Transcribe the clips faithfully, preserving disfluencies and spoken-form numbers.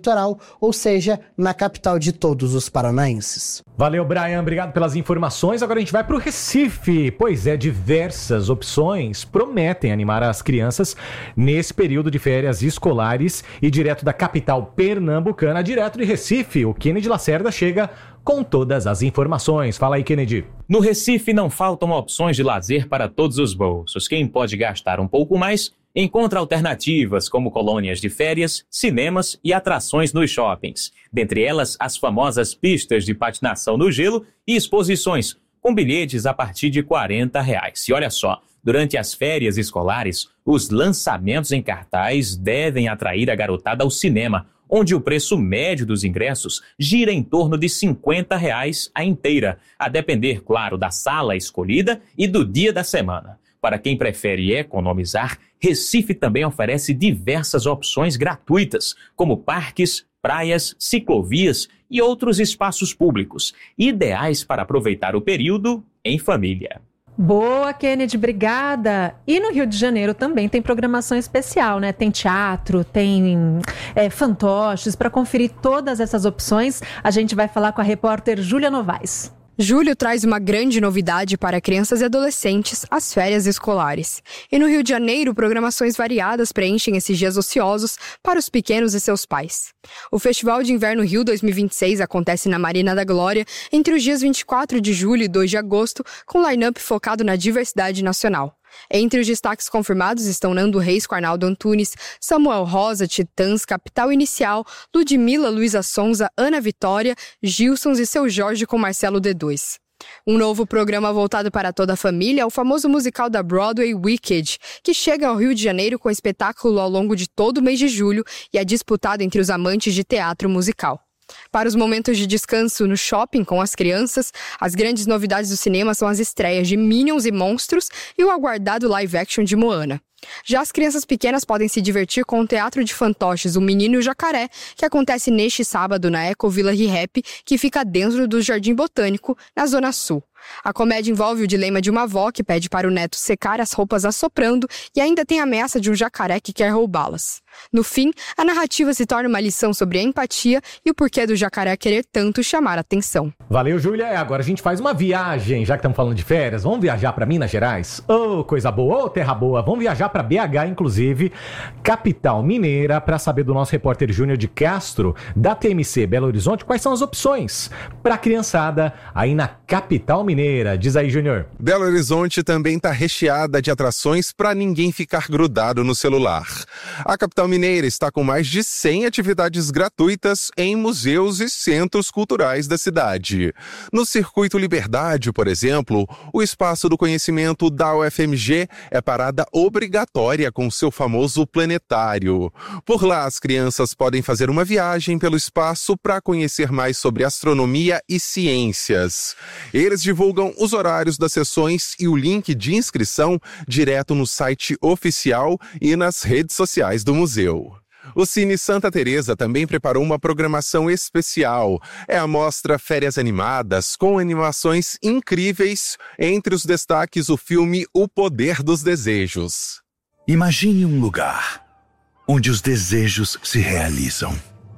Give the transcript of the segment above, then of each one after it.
eleitoral, ou seja, na capital de todos os paranaenses. Valeu, Brian, obrigado pelas informações. Agora a gente vai para o Recife. Pois é, diversas opções prometem animar as crianças nesse período de férias escolares. E direto da capital pernambucana, direto de Recife, o Kennedy Lacerda chega com todas as informações. Fala aí, Kennedy. No Recife não faltam opções de lazer para todos os bolsos. Quem pode gastar um pouco mais encontra alternativas como colônias de férias, cinemas e atrações nos shoppings. Dentre elas, as famosas pistas de patinação no gelo e exposições, com bilhetes a partir de quarenta reais. E olha só, durante as férias escolares, os lançamentos em cartaz devem atrair a garotada ao cinema, onde o preço médio dos ingressos gira em torno de cinquenta reais a inteira, a depender, claro, da sala escolhida e do dia da semana. Para quem prefere economizar, Recife também oferece diversas opções gratuitas, como parques, praias, ciclovias e outros espaços públicos, ideais para aproveitar o período em família. Boa, Kennedy, obrigada. E no Rio de Janeiro também tem programação especial, né? Tem teatro, tem é, fantoches. Para conferir todas essas opções, a gente vai falar com a repórter Júlia Novaes. Julho traz uma grande novidade para crianças e adolescentes, as férias escolares. E no Rio de Janeiro, programações variadas preenchem esses dias ociosos para os pequenos e seus pais. O Festival de Inverno Rio dois mil e vinte e seis acontece na Marina da Glória entre os dias vinte e quatro de julho e dois de agosto, com line-up focado na diversidade nacional. Entre os destaques confirmados estão Nando Reis com Arnaldo Antunes, Samuel Rosa, Titãs, Capital Inicial, Ludmilla, Luísa Sonza, Ana Vitória, Gilsons e Seu Jorge com Marcelo D dois. Um novo programa voltado para toda a família é o famoso musical da Broadway Wicked, que chega ao Rio de Janeiro com espetáculo ao longo de todo o mês de julho e é disputado entre os amantes de teatro musical. Para os momentos de descanso no shopping com as crianças, as grandes novidades do cinema são as estreias de Minions e Monstros e o aguardado live action de Moana. Já as crianças pequenas podem se divertir com o Teatro de Fantoches O Menino e o Jacaré, que acontece neste sábado na Ecovilla Rehap, que fica dentro do Jardim Botânico, na Zona Sul. A comédia envolve o dilema de uma avó que pede para o neto secar as roupas assoprando e ainda tem a ameaça de um jacaré que quer roubá-las. No fim, a narrativa se torna uma lição sobre a empatia e o porquê do jacaré querer tanto chamar a atenção. Valeu, Júlia. Agora a gente faz uma viagem, já que estamos falando de férias. Vamos viajar para Minas Gerais? Ô, oh, coisa boa, ô, oh, terra boa. Vamos viajar para B H, inclusive, capital mineira, para saber do nosso repórter Júnior de Castro, da T M C Belo Horizonte, quais são as opções para a criançada aí na capital mineira. Diz aí, Júnior. Belo Horizonte também está recheada de atrações para ninguém ficar grudado no celular. A capital mineira está com mais de cem atividades gratuitas em museus e centros culturais da cidade. No Circuito Liberdade, por exemplo, o Espaço do Conhecimento da U F M G é parada obrigatória com seu famoso planetário. Por lá, as crianças podem fazer uma viagem pelo espaço para conhecer mais sobre astronomia e ciências. Eles divulgam os horários das sessões e o link de inscrição direto no site oficial e nas redes sociais do museu. O Cine Santa Teresa também preparou uma programação especial. É a mostra Férias Animadas, com animações incríveis. Entre os destaques, o filme O Poder dos Desejos. Imagine um lugar onde os desejos se realizam.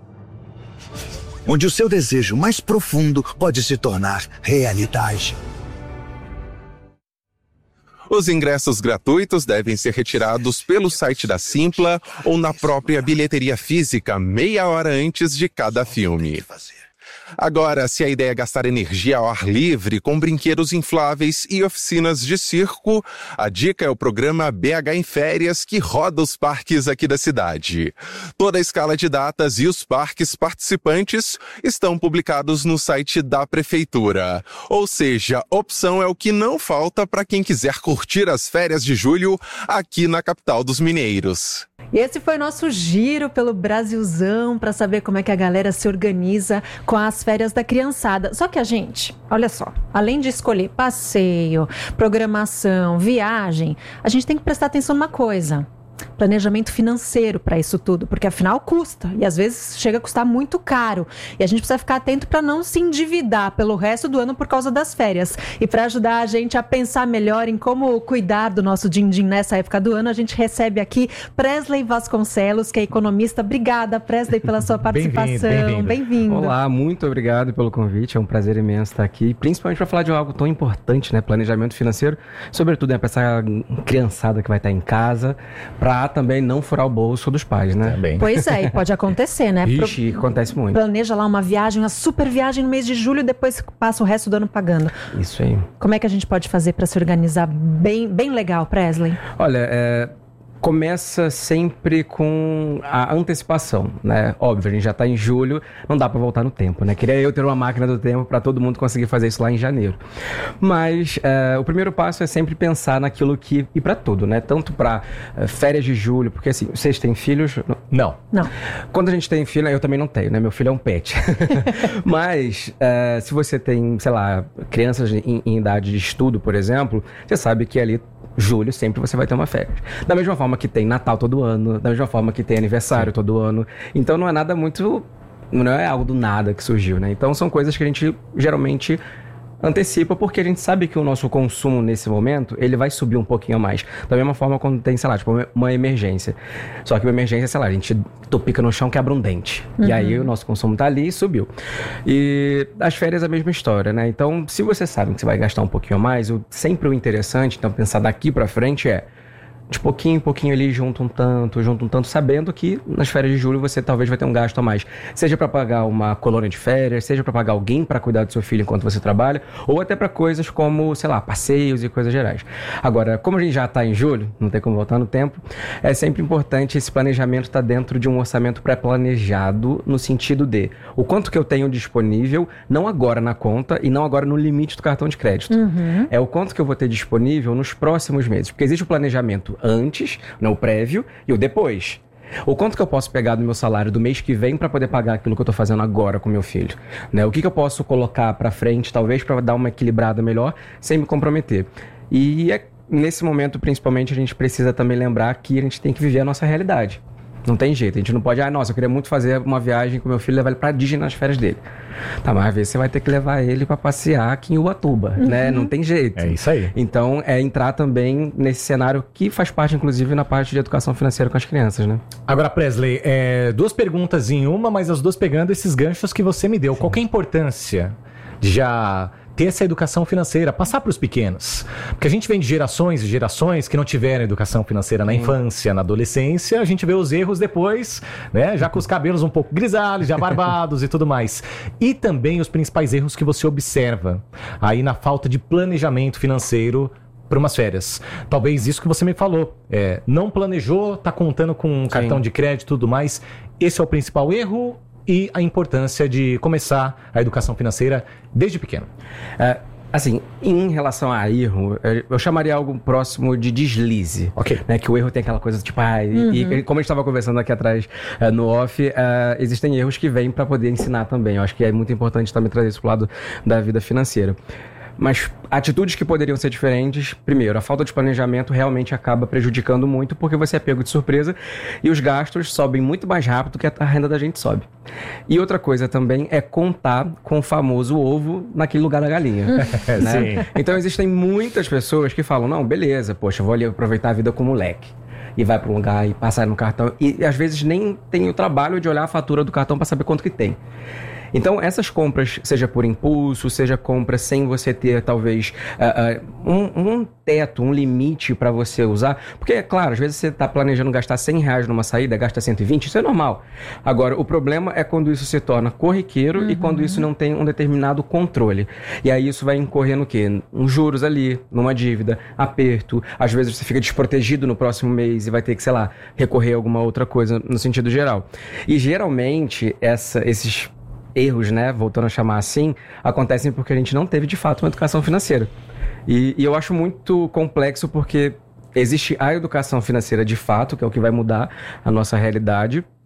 Onde o seu desejo mais profundo pode se tornar realidade. Os ingressos gratuitos devem ser retirados pelo site da Simpla ou na própria bilheteria física meia hora antes de cada filme. Agora, se a ideia é gastar energia ao ar livre com brinquedos infláveis e oficinas de circo, a dica é o programa B H em Férias, que roda os parques aqui da cidade. Toda a escala de datas e os parques participantes estão publicados no site da Prefeitura. Ou seja, opção é o que não falta para quem quiser curtir as férias de julho aqui na capital dos mineiros. E esse foi o nosso giro pelo Brasilzão para saber como é que a galera se organiza com as férias da criançada. Só que a gente, olha só, além de escolher passeio, programação, viagem, a gente tem que prestar atenção numa coisa. planejamento financeiro para isso tudo, porque afinal custa, e às vezes chega a custar muito caro, e a gente precisa ficar atento para não se endividar pelo resto do ano por causa das férias. E para ajudar a gente a pensar melhor em como cuidar do nosso din-din nessa época do ano, a gente recebe aqui Presley Vasconcelos, que é economista. Obrigada, Presley, pela sua participação. Bem-vindo. Bem-vindo. Olá, muito obrigado pelo convite, é um prazer imenso estar aqui, principalmente para falar de algo tão importante, né, planejamento financeiro, sobretudo, né, para essa criançada que vai estar em casa, para também não furar o bolso dos pais, né? Também. Pois é, e pode acontecer, né? Ixi, Pro... acontece muito. Planeja lá uma viagem, uma super viagem no mês de julho, depois passa o resto do ano pagando. Isso aí. Como é que a gente pode fazer para se organizar bem, bem legal, Presley? Olha, é... começa sempre com a antecipação, né? Óbvio, a gente já tá em julho, não dá para voltar no tempo, né? Queria eu ter uma máquina do tempo para todo mundo conseguir fazer isso lá em janeiro. Mas é, o primeiro passo é sempre pensar naquilo que... E para tudo, né? Tanto para é, férias de julho, porque assim, vocês têm filhos? Não. Não. Quando a gente tem filho, eu também não tenho, né? Meu filho é um pet. Mas é, se você tem, sei lá, crianças em, em idade de estudo, por exemplo, você sabe que ali julho sempre você vai ter uma férias. Da mesma forma que tem Natal todo ano, da mesma forma que tem aniversário Sim. todo ano. Então não é nada muito... Não é algo do nada que surgiu, né? Então são coisas que a gente geralmente antecipa, porque a gente sabe que o nosso consumo nesse momento, ele vai subir um pouquinho a mais. Da mesma forma quando tem, sei lá, tipo uma emergência. Só que uma emergência, sei lá, a gente topica no chão, quebra um dente. Uhum. E aí o nosso consumo tá ali e subiu. E as férias é a mesma história, né? Então, se você sabe que você vai gastar um pouquinho a mais, o, sempre o interessante, então pensar daqui pra frente é de pouquinho em pouquinho ali, junta um tanto, junta um tanto, sabendo que nas férias de julho você talvez vai ter um gasto a mais. Seja para pagar uma colônia de férias, seja para pagar alguém para cuidar do seu filho enquanto você trabalha, ou até para coisas como, sei lá, passeios e coisas gerais. Agora, como a gente já está em julho, não tem como voltar no tempo, é sempre importante esse planejamento estar dentro de um orçamento pré-planejado, no sentido de o quanto que eu tenho disponível, não agora na conta e não agora no limite do cartão de crédito. Uhum. É o quanto que eu vou ter disponível nos próximos meses. Porque existe o planejamento antes, não o prévio, e o depois. O quanto que eu posso pegar do meu salário do mês que vem para poder pagar aquilo que eu tô fazendo agora com meu filho, né? O que que eu posso colocar para frente, talvez para dar uma equilibrada melhor, sem me comprometer. E é, nesse momento, principalmente, a gente precisa também lembrar que a gente tem que viver a nossa realidade. Não tem jeito, a gente não pode, ah, nossa, eu queria muito fazer uma viagem com meu filho e levar ele pra Disney nas férias dele. Tá, mas às vezes você vai ter que levar ele pra passear aqui em Ubatuba, uhum. né? Não tem jeito. É isso aí. Então, é entrar também nesse cenário que faz parte, inclusive, na parte de educação financeira com as crianças, né? Agora, Presley, é, duas perguntas em uma, mas as duas pegando esses ganchos que você me deu. Sim. Qual que é a importância de já ter essa educação financeira, passar para os pequenos? Porque a gente vem de gerações e gerações que não tiveram educação financeira na infância, na adolescência, a gente vê os erros depois, né? Já com os cabelos um pouco grisalhos, já barbados e tudo mais. E também os principais erros que você observa aí na falta de planejamento financeiro para umas férias. Talvez isso que você me falou, é, não planejou, tá contando com um cartão de crédito e tudo mais. Esse é o principal erro e a importância de começar a educação financeira desde pequeno. É, assim, em relação a erro, eu chamaria algo próximo de deslize. Ok. Né, que o erro tem aquela coisa tipo, ah, uhum. e, e como a gente estava conversando aqui atrás uh, no off, uh, existem erros que vêm para poder ensinar também. Eu acho que é muito importante também trazer isso pro lado da vida financeira. Mas atitudes que poderiam ser diferentes, primeiro, a falta de planejamento realmente acaba prejudicando muito porque você é pego de surpresa e os gastos sobem muito mais rápido que a renda da gente sobe. E outra coisa também é contar com o famoso ovo naquele lugar da galinha. Né? Então existem muitas pessoas que falam, não, beleza, poxa, vou ali aproveitar a vida com o moleque. E vai para um lugar e passar no cartão. E às vezes nem tem o trabalho de olhar a fatura do cartão para saber quanto que tem. Então, essas compras, seja por impulso, seja compra sem você ter, talvez, uh, uh, um, um teto, um limite para você usar. Porque, é claro, às vezes você está planejando gastar cem reais numa saída, gasta cento e vinte, isso é normal. Agora, o problema é quando isso se torna corriqueiro uhum. e quando isso não tem um determinado controle. E aí isso vai incorrer no quê? Uns juros ali, numa dívida, aperto. Às vezes você fica desprotegido no próximo mês e vai ter que, sei lá, recorrer a alguma outra coisa no sentido geral. E, geralmente, essa, esses erros, né, voltando a chamar assim, acontecem porque a gente não teve de fato uma educação financeira. E, e eu acho muito complexo porque existe a educação financeira de fato, que é o que vai mudar a nossa realidade,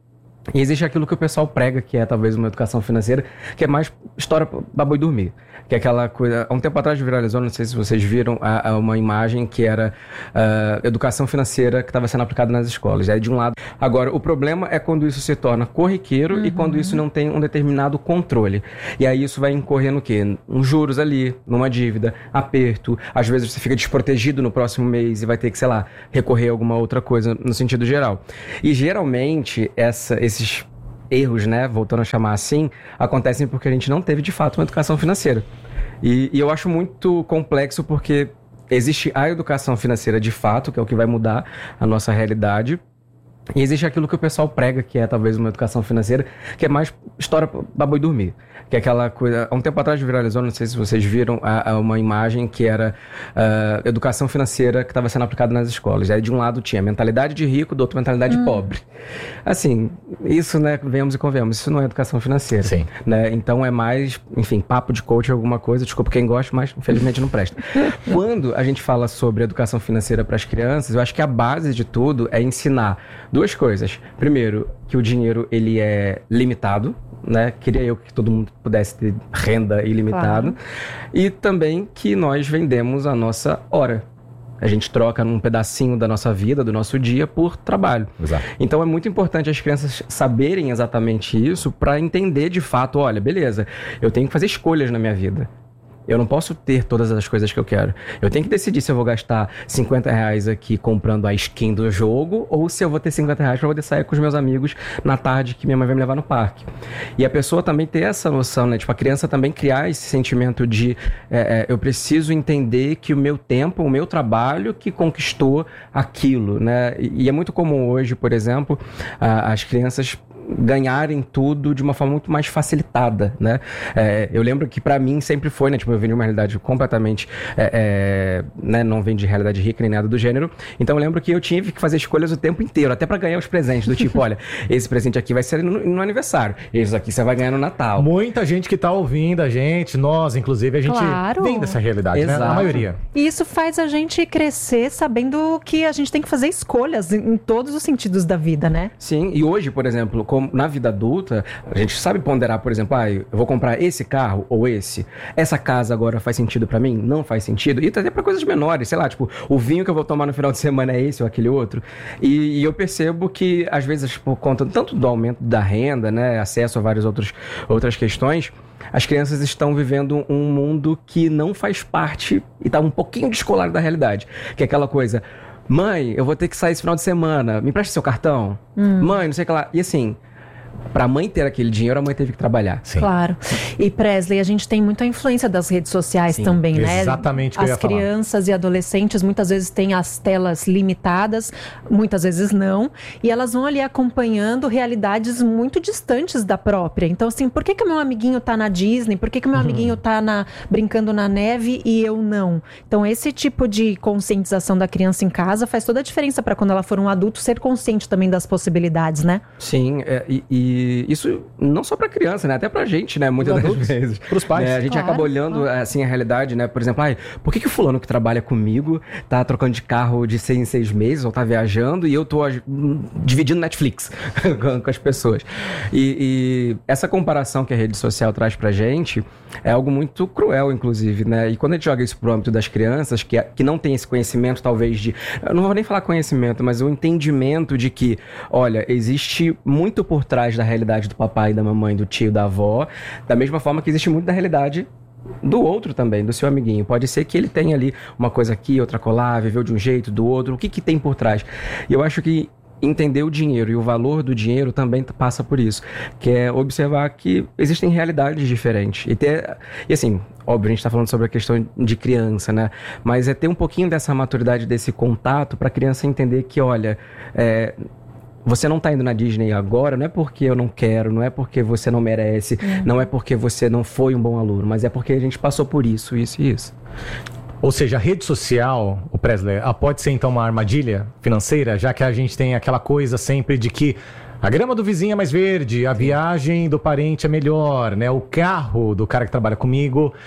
E existe aquilo que o pessoal prega, que é talvez uma educação financeira, que é mais história pra boi dormir. Que é aquela coisa... Há um tempo atrás viralizou, não sei se vocês viram, a, a uma imagem que era uh, educação financeira que estava sendo aplicada nas escolas. Aí de um lado... Agora, o problema é quando isso se torna corriqueiro uhum. e quando isso não tem um determinado controle. E aí isso vai incorrer no quê? Um juros ali, numa dívida, aperto. Às vezes você fica desprotegido no próximo mês e vai ter que, sei lá, recorrer a alguma outra coisa no sentido geral. E geralmente essa, esses erros, né, voltando a chamar assim, acontecem porque a gente não teve de fato uma educação financeira. E, e eu acho muito complexo porque existe a educação financeira de fato, que é o que vai mudar a nossa realidade. E existe aquilo que o pessoal prega, que é talvez uma educação financeira, que é mais história pra boi dormir. Que é aquela coisa... Há um tempo atrás viralizou, não sei se vocês viram, a, a uma imagem que era uh, educação financeira que estava sendo aplicada nas escolas. Aí de um lado tinha mentalidade de rico, do outro mentalidade hum. pobre. Assim, isso, né, venhamos e convenhamos, isso não é educação financeira. Sim. Né? Então é mais, enfim, papo de coach, alguma coisa, desculpa quem gosta, mas infelizmente não presta. Quando a gente fala sobre educação financeira para as crianças, eu acho que a base de tudo é ensinar duas coisas. Primeiro, que o dinheiro ele é limitado, né? Queria eu que todo mundo pudesse ter renda ilimitada. Claro. E também que nós vendemos a nossa hora. A gente troca um pedacinho da nossa vida, do nosso dia, por trabalho. Exato. Então é muito importante as crianças saberem exatamente isso para entender de fato, olha, beleza, eu tenho que fazer escolhas na minha vida. Eu não posso ter todas as coisas que eu quero. Eu tenho que decidir se eu vou gastar cinquenta reais aqui comprando a skin do jogo ou se eu vou ter cinquenta reais para poder sair com os meus amigos na tarde que minha mãe vai me levar no parque. E a pessoa também ter essa noção, né? Tipo, a criança também criar esse sentimento de é, é, eu preciso entender que o meu tempo, o meu trabalho que conquistou aquilo, né? E, e é muito comum hoje, por exemplo, a, as crianças ganharem tudo de uma forma muito mais facilitada, né? É, eu lembro que pra mim sempre foi, né? Tipo, eu vim de uma realidade completamente, é, é, né? Não vem de realidade rica nem nada do gênero. Então eu lembro que eu tive que fazer escolhas o tempo inteiro, até pra ganhar os presentes, do tipo, olha, esse presente aqui vai ser no, no aniversário, esse aqui você vai ganhar no Natal. Muita gente que tá ouvindo a gente, nós, inclusive, a gente claro. vem dessa realidade, Exato. né? A maioria. E isso faz a gente crescer sabendo que a gente tem que fazer escolhas em, em todos os sentidos da vida, né? Sim, e hoje, por exemplo, como na vida adulta, a gente sabe ponderar, por exemplo, ah, eu vou comprar esse carro ou esse. Essa casa agora faz sentido pra mim? Não faz sentido. E até pra coisas menores, sei lá, tipo, o vinho que eu vou tomar no final de semana é esse ou aquele outro. E, e eu percebo que, às vezes, por conta tanto do aumento da renda, né, acesso a várias outros, outras questões, as crianças estão vivendo um mundo que não faz parte e tá um pouquinho descolado da realidade. Que é aquela coisa... Mãe, eu vou ter que sair esse final de semana. Me presta seu cartão? Hum. Mãe, não sei o que lá. E assim... Pra mãe ter aquele dinheiro, a mãe teve que trabalhar. Sim. Claro. E Presley, a gente tem muita influência das redes sociais Sim, também, né? Exatamente o que eu ia As crianças e adolescentes muitas vezes têm as telas limitadas, muitas vezes não, e elas vão ali acompanhando realidades muito distantes da própria. Então, assim, por que que o meu amiguinho tá na Disney? Por que que o meu uhum. amiguinho tá na, brincando na neve e eu não? Então, esse tipo de conscientização da criança em casa faz toda a diferença para quando ela for um adulto ser consciente também das possibilidades, né? Sim, é, e, e isso não só pra criança, né? Até pra gente, né? Muitas das adultos, vezes. Pros pais. É, a gente claro, acaba olhando, claro. assim, a realidade, né? Por exemplo, ai, por que que o fulano que trabalha comigo tá trocando de carro de seis em seis meses ou tá viajando e eu tô hum, dividindo Netflix com, com as pessoas? E, e essa comparação que a rede social traz pra gente é algo muito cruel, inclusive, né? E quando a gente joga isso pro âmbito das crianças, que, que não tem esse conhecimento, talvez, de... Eu não vou nem falar conhecimento, mas o entendimento de que, olha, existe muito por trás da realidade do papai, da mamãe, do tio, da avó, da mesma forma que existe muito da realidade do outro também, do seu amiguinho. Pode ser que ele tenha ali uma coisa aqui, outra colar, viveu de um jeito, do outro. O que que tem por trás? E eu acho que entender o dinheiro e o valor do dinheiro também passa por isso, que é observar que existem realidades diferentes. E, ter, e assim, óbvio, a gente está falando sobre a questão de criança, né? Mas é ter um pouquinho dessa maturidade, desse contato, para a criança entender que, olha, é, você não está indo na Disney agora, não é porque eu não quero, não é porque você não merece, uhum. não é porque você não foi um bom aluno, mas é porque a gente passou por isso, isso e isso. Ou seja, a rede social, o Presley, pode ser então uma armadilha financeira, já que a gente tem aquela coisa sempre de que a grama do vizinho é mais verde, a viagem do parente é melhor, né? O carro do cara que trabalha comigo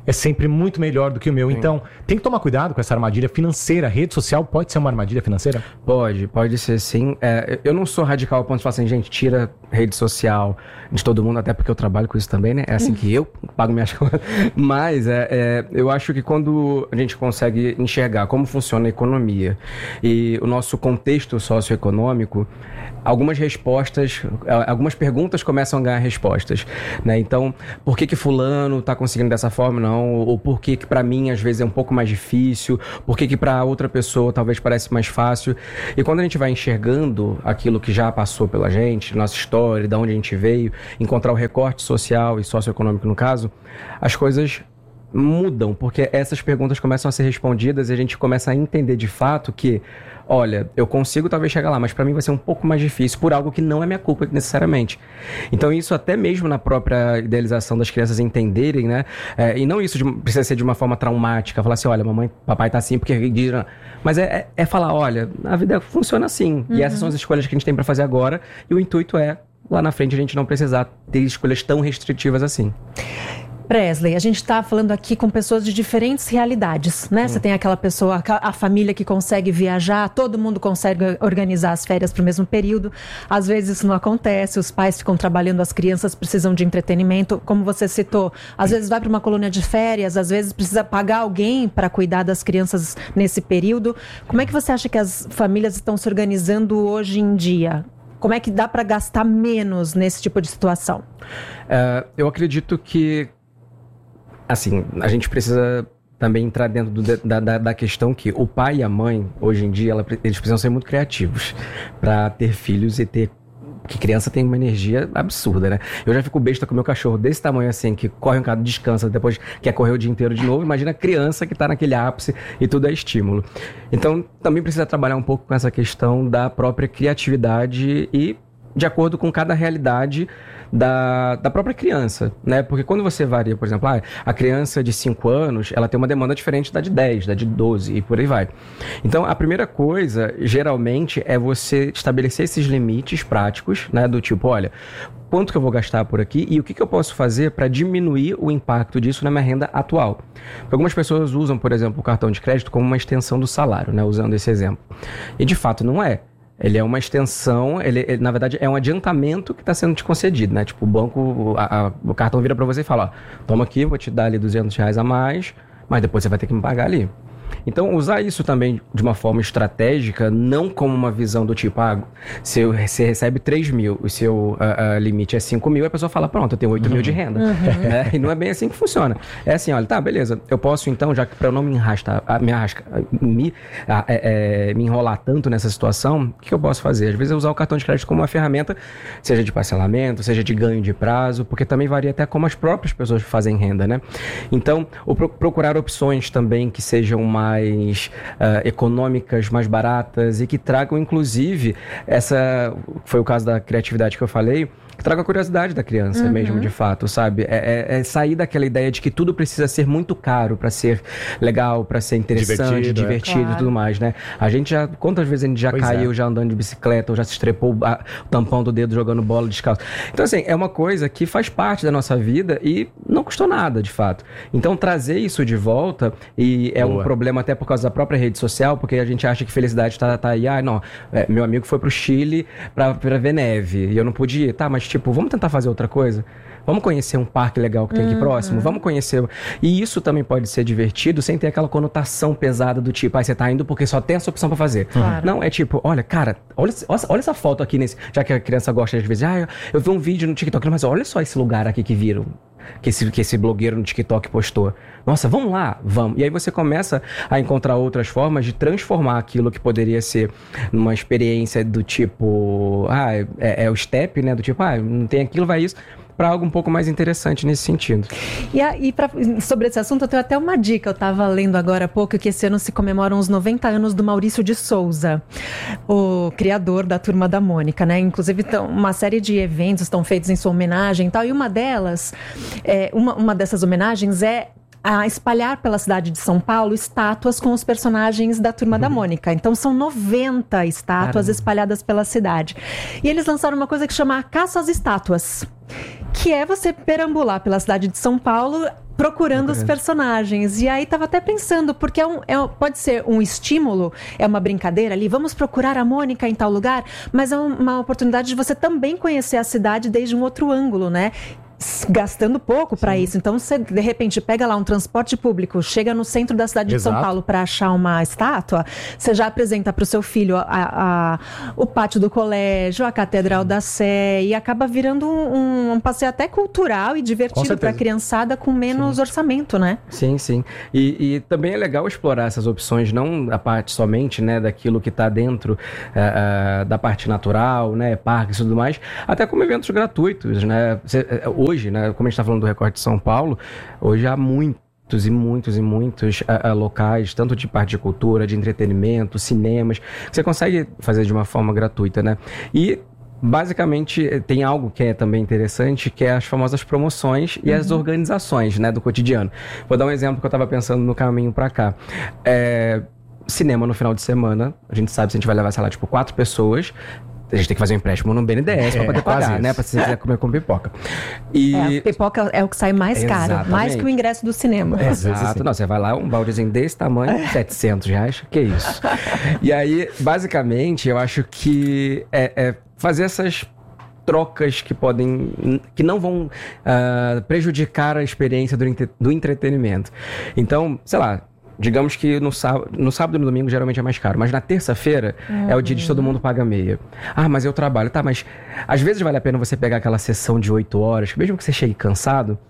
é sempre muito melhor do que o meu. Sim. Então, tem que tomar cuidado com essa armadilha financeira. Rede social pode ser uma armadilha financeira? Pode, pode ser sim. É, eu não sou radical ao ponto de falar assim, gente, tira rede social de todo mundo, até porque eu trabalho com isso também, né? É assim que eu pago minhas contas. Mas é, é, eu acho que quando a gente consegue enxergar como funciona a economia e o nosso contexto socioeconômico, algumas respostas, algumas perguntas começam a ganhar respostas, né? Então, por que que fulano tá conseguindo dessa forma? Não. Ou por que que pra mim, às vezes, é um pouco mais difícil? Por que que pra outra pessoa talvez parece mais fácil? E quando a gente vai enxergando aquilo que já passou pela gente, nossa história, de onde a gente veio, encontrar o recorte social e socioeconômico no caso, as coisas mudam, porque essas perguntas começam a ser respondidas e a gente começa a entender de fato que, olha, eu consigo talvez chegar lá, mas para mim vai ser um pouco mais difícil por algo que não é minha culpa necessariamente. Então isso até mesmo na própria idealização das crianças entenderem, né? É, e não isso de, precisa ser de uma forma traumática, falar assim, olha, mamãe, papai tá assim porque... Mas é, é, é falar, olha, a vida funciona assim, uhum. E essas são as escolhas que a gente tem para fazer agora, e o intuito é, lá na frente, a gente não precisar ter escolhas tão restritivas assim. Presley, a gente está falando aqui com pessoas de diferentes realidades, né? Hum. Você tem aquela pessoa, a família que consegue viajar, todo mundo consegue organizar as férias para o mesmo período. Às vezes isso não acontece, os pais ficam trabalhando, as crianças precisam de entretenimento. Como você citou, às vezes vai para uma colônia de férias, às vezes precisa pagar alguém para cuidar das crianças nesse período. Como é que você acha que as famílias estão se organizando hoje em dia? Como é que dá para gastar menos nesse tipo de situação? Uh, eu acredito que assim, a gente precisa também entrar dentro do, da, da, da questão que o pai e a mãe, hoje em dia, ela, eles precisam ser muito criativos para ter filhos e ter... Porque criança tem uma energia absurda, né? Eu já fico besta com o meu cachorro desse tamanho assim, que corre um bocado, descansa, depois quer correr o dia inteiro de novo. Imagina a criança que tá naquele ápice e tudo é estímulo. Então, também precisa trabalhar um pouco com essa questão da própria criatividade e de acordo com cada realidade Da, da própria criança, né? Porque quando você varia, por exemplo, ah, a criança de cinco anos, ela tem uma demanda diferente da de dez, da de doze e por aí vai. Então, a primeira coisa, geralmente, é você estabelecer esses limites práticos, né? Do tipo, olha, quanto que eu vou gastar por aqui e o que que eu posso fazer para diminuir o impacto disso na minha renda atual. Porque algumas pessoas usam, por exemplo, o cartão de crédito como uma extensão do salário, né? Usando esse exemplo. E, de fato, não é. Ele é uma extensão, ele, ele na verdade é um adiantamento que está sendo te concedido, né? Tipo, o banco, a, a, o cartão vira para você e fala, ó, toma aqui, vou te dar ali duzentos reais a mais, mas depois você vai ter que me pagar ali. Então, usar isso também de uma forma estratégica, não como uma visão do tipo, ah, se você recebe três mil, o seu uh, uh, limite é cinco mil, a pessoa fala, pronto, eu tenho oito uhum. mil de renda. Uhum. É, e não é bem assim que funciona. É assim, olha, tá, beleza, eu posso então, já que para eu não me enrastar, me, arrasca, me, a, é, é, me enrolar tanto nessa situação, o que eu posso fazer? Às vezes eu usar o cartão de crédito como uma ferramenta, seja de parcelamento, seja de ganho de prazo, porque também varia até como as próprias pessoas fazem renda, né? Então, o pro, procurar opções também que sejam mais mais uh, econômicas, mais baratas e que tragam, inclusive, essa foi o caso da criatividade que eu falei, que traga a curiosidade da criança uhum. mesmo, de fato, sabe? É, é, é sair daquela ideia de que tudo precisa ser muito caro para ser legal, para ser interessante, divertido, divertido é. claro. E tudo mais, né? A gente já, quantas vezes a gente já pois caiu, é. já andando de bicicleta, ou já se estrepou a, o tampão do dedo jogando bola descalço. Então, assim, é uma coisa que faz parte da nossa vida e não custou nada, de fato. Então, trazer isso de volta, e é Boa. um problema até por causa da própria rede social, porque a gente acha que felicidade tá, tá aí, ah, não, é, meu amigo foi pro Chile pra, pra ver neve, e eu não podia ir, tá, mas tipo, vamos tentar fazer outra coisa? Vamos conhecer um parque legal que tem aqui uhum. próximo? Vamos conhecer... E isso também pode ser divertido sem ter aquela conotação pesada do tipo, ah, você tá indo porque só tem essa opção pra fazer. Claro. Não, é tipo, olha, cara, olha, olha essa foto aqui nesse... Já que a criança gosta às vezes, ah, eu, eu vi um vídeo no TikTok, mas olha só esse lugar aqui que viram. Que esse, que esse blogueiro no TikTok postou. Nossa, vamos lá, vamos. E aí você começa a encontrar outras formas de transformar aquilo que poderia ser numa experiência do tipo... Ah, é, é o step, né? Do tipo, ah, não tem aquilo, vai isso... para algo um pouco mais interessante nesse sentido. E, a, e pra, sobre esse assunto, eu tenho até uma dica. Eu estava lendo agora há pouco que esse ano se comemoram os noventa anos do Maurício de Souza, o criador da Turma da Mônica, né? Inclusive, tão, uma série de eventos estão feitos em sua homenagem e tal. E uma delas, é, uma, uma dessas homenagens é a espalhar pela cidade de São Paulo estátuas com os personagens da Turma uhum. da Mônica. Então são noventa estátuas Caramba. espalhadas pela cidade. E eles lançaram uma coisa que chama a Caça às Estátuas, que é você perambular pela cidade de São Paulo procurando os personagens. E aí tava até pensando, porque é um, é um- pode ser um estímulo, é uma brincadeira ali, vamos procurar a Mônica em tal lugar, mas é um- uma oportunidade de você também conhecer a cidade desde um outro ângulo, né? S- Gastando pouco para isso. Então, você, de repente, pega lá um transporte público, chega no centro da cidade de São Exato. Paulo para achar uma estátua, você já apresenta para o seu filho a- a- o pátio do colégio, a Catedral da Sé, e acaba virando um, um passeio até cultural e Com divertido certeza. para a criançada com menos orçamento, né? Sim, sim. E, e também é legal explorar essas opções, não a parte somente, né, daquilo que está dentro eh, eh, da parte natural, né, parques e tudo mais, até como eventos gratuitos, né? Cê- eh, hoje, né, como a gente está falando do Recorte de São Paulo, hoje há muitos e muitos e muitos eh, eh, locais, tanto de parte de cultura, de entretenimento, cinemas, que você consegue fazer de uma forma gratuita, né? E basicamente, eh, tem algo que é também interessante, que é as famosas promoções e as organizações, né, do cotidiano. Vou dar um exemplo que eu estava pensando no caminho para cá. É, cinema no final de semana, a gente sabe se a gente vai levar, sei lá, tipo, quatro pessoas, a gente tem que fazer um empréstimo no B N D E S É, para poder quase pagar, isso. né, para se você quiser comer com pipoca. E... É, a pipoca é o que sai mais caro, Exatamente. mais que o ingresso do cinema. Às vezes, Exato, assim. não, você vai lá, um baldezinho desse tamanho, setecentos reais, que isso. E aí, basicamente, eu acho que é, é fazer essas trocas que podem, que não vão ah, prejudicar a experiência do, entre- do entretenimento. Então, sei lá, digamos que no sábado, no sábado e no domingo geralmente é mais caro, mas na terça-feira é o dia de todo mundo paga meia. Ah, mas eu trabalho. Tá, mas às vezes vale a pena você pegar aquela sessão de oito horas, mesmo que você chegue cansado,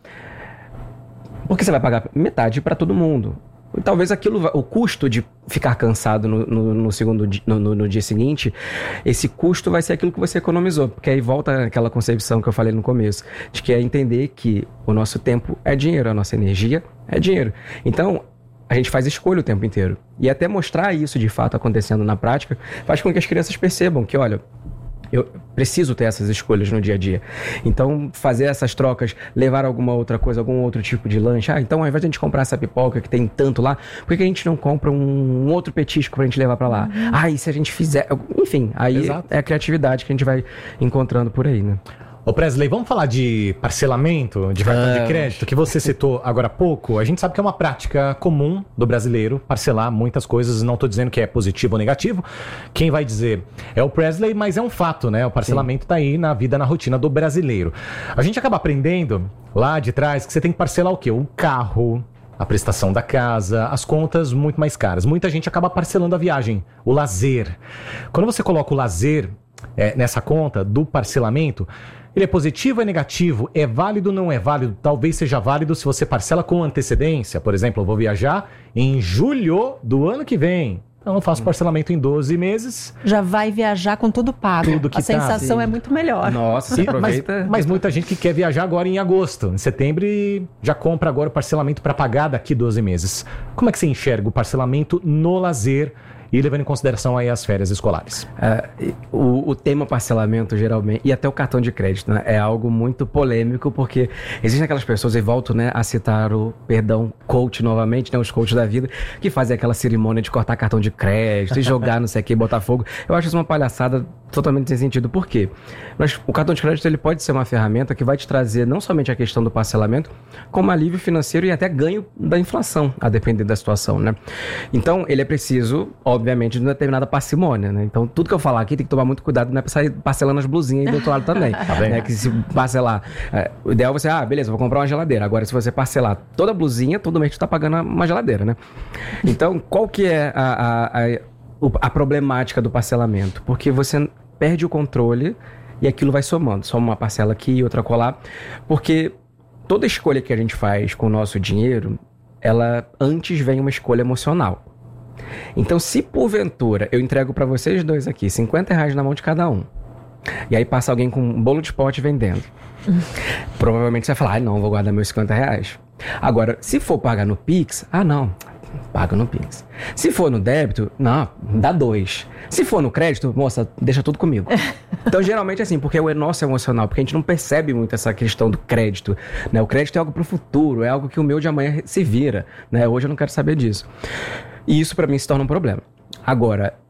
porque você vai pagar metade para todo mundo. E talvez aquilo, va- o custo de ficar cansado no, no- no segundo di- no, no- no dia seguinte, esse custo vai ser aquilo que você economizou. Porque aí volta aquela concepção que eu falei no começo, de que é entender que o nosso tempo é dinheiro, a nossa energia é dinheiro. Então, a gente faz escolha o tempo inteiro. E até mostrar isso de fato acontecendo na prática, faz com que as crianças percebam que, olha, eu preciso ter essas escolhas no dia a dia. Então, fazer essas trocas, levar alguma outra coisa, algum outro tipo de lanche. Ah, então ao invés de a gente comprar essa pipoca que tem tanto lá, por que que a gente não compra um, um outro petisco pra gente levar pra lá? Ah, e se a gente fizer... Enfim, aí Exato. é a criatividade que a gente vai encontrando por aí, né? Ô Presley, vamos falar de parcelamento de cartão de crédito, que você citou agora há pouco. A gente sabe que é uma prática comum do brasileiro parcelar muitas coisas. Não estou dizendo que é positivo ou negativo. Quem vai dizer é o Presley, mas é um fato, né? O parcelamento está aí na vida, na rotina do brasileiro. A gente acaba aprendendo lá de trás que você tem que parcelar o quê? O carro, a prestação da casa, as contas muito mais caras. Muita gente acaba parcelando a viagem, o lazer. Quando você coloca o lazer é, nessa conta do parcelamento, ele é positivo ou é negativo? É válido ou não é válido? Talvez seja válido se você parcela com antecedência. Por exemplo, eu vou viajar em julho do ano que vem. Então eu faço parcelamento em doze meses. Já vai viajar com tudo pago. Tudo que a sensação tá, é muito melhor. Nossa, você E- mas, aproveita... mas muita gente que quer viajar agora em agosto, em setembro, e já compra agora o parcelamento para pagar daqui doze meses. Como é que você enxerga o parcelamento no lazer e levando em consideração aí as férias escolares? É, o, o tema parcelamento, geralmente, e até o cartão de crédito, né, é algo muito polêmico, porque existem aquelas pessoas, e volto, né, a citar o, perdão, coach novamente, né, os coaches da vida, que fazem aquela cerimônia de cortar cartão de crédito e jogar não sei o que, botar fogo. Eu acho isso uma palhaçada totalmente sem sentido. Por quê? Mas o cartão de crédito, ele pode ser uma ferramenta que vai te trazer não somente a questão do parcelamento, como alívio financeiro e até ganho da inflação, a depender da situação, né? Então, ele é preciso, obviamente, de uma determinada parcimônia, né? Então, tudo que eu falar aqui tem que tomar muito cuidado, não é pra sair parcelando as blusinhas aí do outro lado também. Tá bem. Né? Que se parcelar... É, o ideal é você, ah, beleza, vou comprar uma geladeira. Agora, se você parcelar toda a blusinha, todo mês tu tá pagando uma geladeira, né? Então, qual que é a, a, a, o- a problemática do parcelamento? Porque você perde o controle e aquilo vai somando. Só uma parcela aqui e outra colar. Porque toda escolha que a gente faz com o nosso dinheiro, ela antes vem uma escolha emocional. Então, se porventura eu entrego pra vocês dois aqui cinquenta reais na mão de cada um, e aí passa alguém com um bolo de pote vendendo, provavelmente você vai falar, ah, não, vou guardar meus cinquenta reais. Agora, se for pagar no Pix, ah, não, paga no Pix. Se for no débito, não, dá dois. Se for no crédito, moça, deixa tudo comigo. Então, geralmente é assim, porque o nosso é emocional, porque a gente não percebe muito essa questão do crédito, né? O crédito é algo pro futuro, é algo que o meu de amanhã se vira, né? Hoje eu não quero saber disso. E isso pra mim se torna um problema. Agora,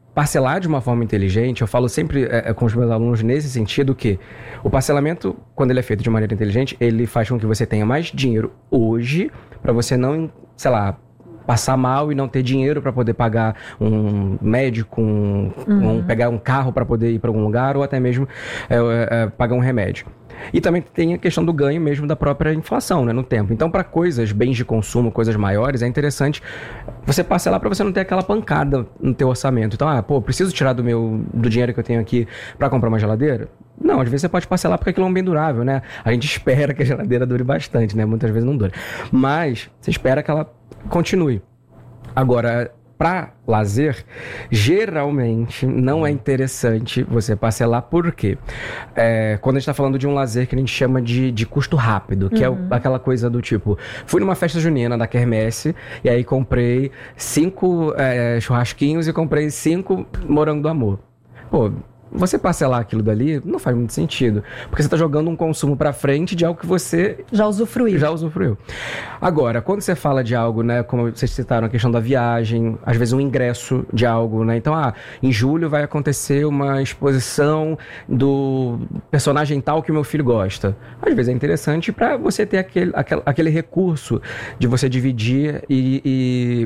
parcelar de uma forma inteligente, eu falo sempre é, com os meus alunos nesse sentido que o parcelamento, quando ele é feito de maneira inteligente, ele faz com que você tenha mais dinheiro hoje para você não, sei lá, passar mal e não ter dinheiro para poder pagar um médico, um, uhum. um, pegar um carro para poder ir para algum lugar ou até mesmo é, é, pagar um remédio. E também tem a questão do ganho mesmo da própria inflação, né, no tempo. Então, para coisas, bens de consumo, coisas maiores, é interessante você parcelar para você não ter aquela pancada no teu orçamento. Então, ah, pô, preciso tirar do meu do dinheiro que eu tenho aqui para comprar uma geladeira? Não, às vezes você pode parcelar porque aquilo é um bem durável, né? A gente espera que a geladeira dure bastante, né? Muitas vezes não dura. Mas você espera que ela continue. Agora, para lazer, geralmente não é interessante você parcelar, por quê? É, quando a gente está falando de um lazer que a gente chama de, de custo rápido, que uhum. é aquela coisa do tipo, fui numa festa junina da Quermesse e aí comprei cinco é, churrasquinhos e comprei cinco morango do amor. Pô, você parcelar aquilo dali não faz muito sentido, porque você está jogando um consumo para frente de algo que você já usufruiu. Já usufruiu. Agora, quando você fala de algo, né, como vocês citaram, a questão da viagem, às vezes um ingresso de algo, né? Então, ah, em julho vai acontecer uma exposição do personagem tal que o meu filho gosta. Às vezes é interessante para você ter aquele, aquele, aquele recurso de você dividir e, e...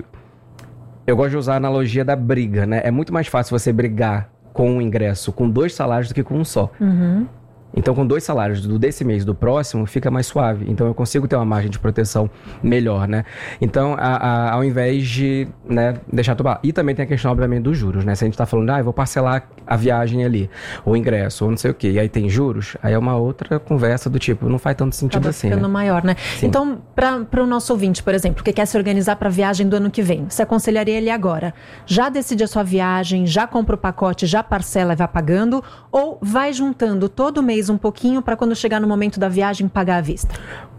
Eu gosto de usar a analogia da briga, né? É muito mais fácil você brigar com um ingresso com dois salários do que com um só. Uhum. Então, com dois salários do desse mês e do próximo, fica mais suave. Então, eu consigo ter uma margem de proteção melhor, né? Então, a, a, ao invés de, né, deixar tudo lá. E também tem a questão, obviamente, dos juros, né? Se a gente tá falando, ah, eu vou parcelar a viagem ali, o ingresso, ou não sei o quê, e aí tem juros, aí é uma outra conversa do tipo, não faz tanto sentido Acaba assim, ficando né? maior, né? Sim. Então, para o nosso ouvinte, por exemplo, que quer se organizar para a viagem do ano que vem, você aconselharia ele agora? Já decide a sua viagem, já compra o pacote, já parcela e vai pagando, ou vai juntando todo mês um pouquinho para quando chegar no momento da viagem pagar à vista?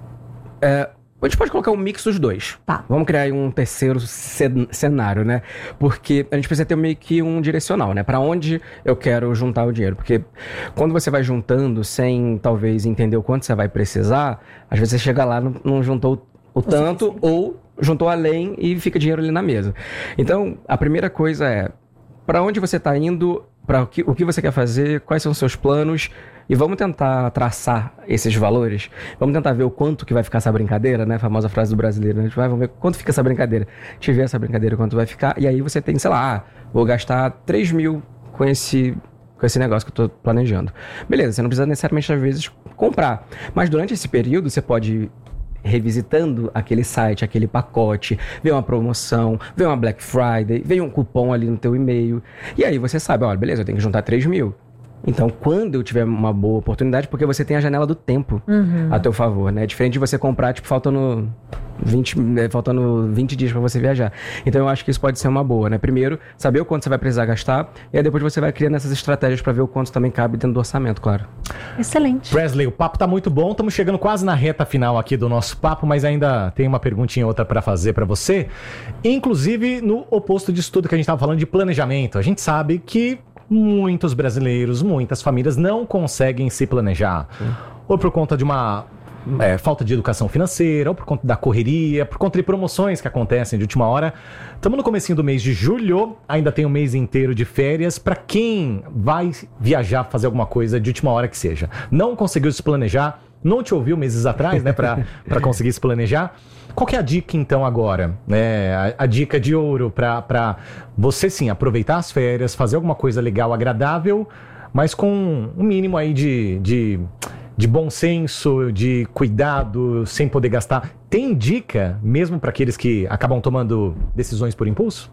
É, a gente pode colocar um mix dos dois. Tá. Vamos criar um terceiro cenário, né? Porque a gente precisa ter meio que um direcional, né? Para onde eu quero juntar o dinheiro. Porque quando você vai juntando sem, talvez, entender o quanto você vai precisar, às vezes você chega lá e não, não juntou o tanto ou juntou além e fica dinheiro ali na mesa. Então, a primeira coisa é, para onde você está indo, para o que, o que você quer fazer, quais são os seus planos, e vamos tentar traçar esses valores. Vamos tentar ver o quanto que vai ficar essa brincadeira, né? A famosa frase do brasileiro, né? A gente vai, vamos ver quanto fica essa brincadeira. A gente vê essa brincadeira, quanto vai ficar, e aí você tem, sei lá, ah, vou gastar três mil com esse, com esse negócio que eu tô planejando. Beleza, você não precisa necessariamente, às vezes, comprar. Mas durante esse período, você pode revisitando aquele site, aquele pacote, vê uma promoção, vê uma Black Friday, vem um cupom ali no teu e-mail, e aí você sabe, olha, beleza, eu tenho que juntar três mil. Então, quando eu tiver uma boa oportunidade, porque você tem a janela do tempo uhum. a teu favor, né? Diferente de você comprar, tipo, faltando vinte, faltando vinte dias para você viajar. Então, eu acho que isso pode ser uma boa, né? Primeiro, saber o quanto você vai precisar gastar, e aí depois você vai criando essas estratégias para ver o quanto também cabe dentro do orçamento, claro. Excelente. Presley, o papo tá muito bom, estamos chegando quase na reta final aqui do nosso papo, mas ainda tem uma perguntinha outra para fazer para você. Inclusive, no oposto disso tudo que a gente tava falando de planejamento, a gente sabe que muitos brasileiros, muitas famílias não conseguem se planejar. Sim. Ou por conta de uma é, falta de educação financeira, ou por conta da correria, por conta de promoções que acontecem de última hora. Estamos no comecinho do mês de julho, ainda tem um mês inteiro de férias. Para quem vai viajar, fazer alguma coisa de última hora que seja, não conseguiu se planejar, não te ouviu meses atrás, né, para conseguir se planejar. Qual que é a dica, então, agora? É, a, a dica de ouro para você, sim, aproveitar as férias, fazer alguma coisa legal, agradável, mas com um mínimo aí de, de, de bom senso, de cuidado, sem poder gastar. Tem dica, mesmo para aqueles que acabam tomando decisões por impulso?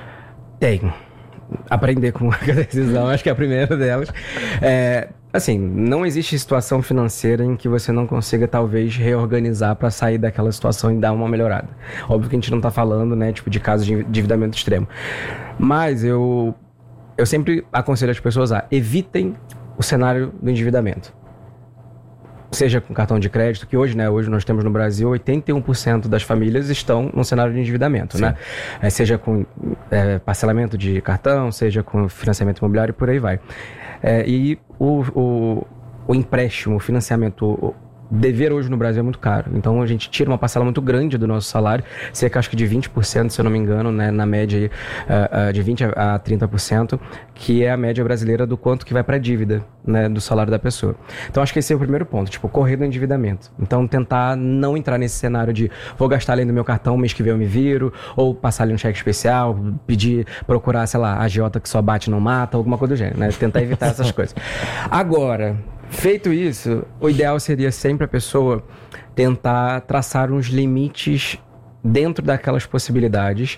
Tem. Aprender com a decisão, acho que é a primeira delas. É, assim, não existe situação financeira em que você não consiga, talvez, reorganizar para sair daquela situação e dar uma melhorada. Óbvio que a gente não tá falando, né, tipo, de casos de endividamento extremo. Mas eu, eu sempre aconselho as pessoas a evitem o cenário do endividamento. Seja com cartão de crédito, que hoje, né, hoje nós temos no Brasil oitenta e um por cento das famílias estão num cenário de endividamento, Sim. né? É, seja com é, parcelamento de cartão, seja com financiamento imobiliário e por aí vai. É, e o, o, o empréstimo, o financiamento dever hoje no Brasil é muito caro. Então a gente tira uma parcela muito grande do nosso salário, cerca acho que de vinte por cento, se eu não me engano, né, na média aí, uh, uh, de vinte por cento a trinta por cento, que é a média brasileira do quanto que vai para a dívida, né, do salário da pessoa. Então acho que esse é o primeiro ponto, tipo, correr do endividamento. Então tentar não entrar nesse cenário de vou gastar além do meu cartão, mês que vem eu me viro, ou passar ali um cheque especial, pedir, procurar, sei lá, a agiota que só bate não mata, alguma coisa do gênero, né? Tentar evitar essas coisas. Agora, feito isso, o ideal seria sempre a pessoa tentar traçar uns limites dentro daquelas possibilidades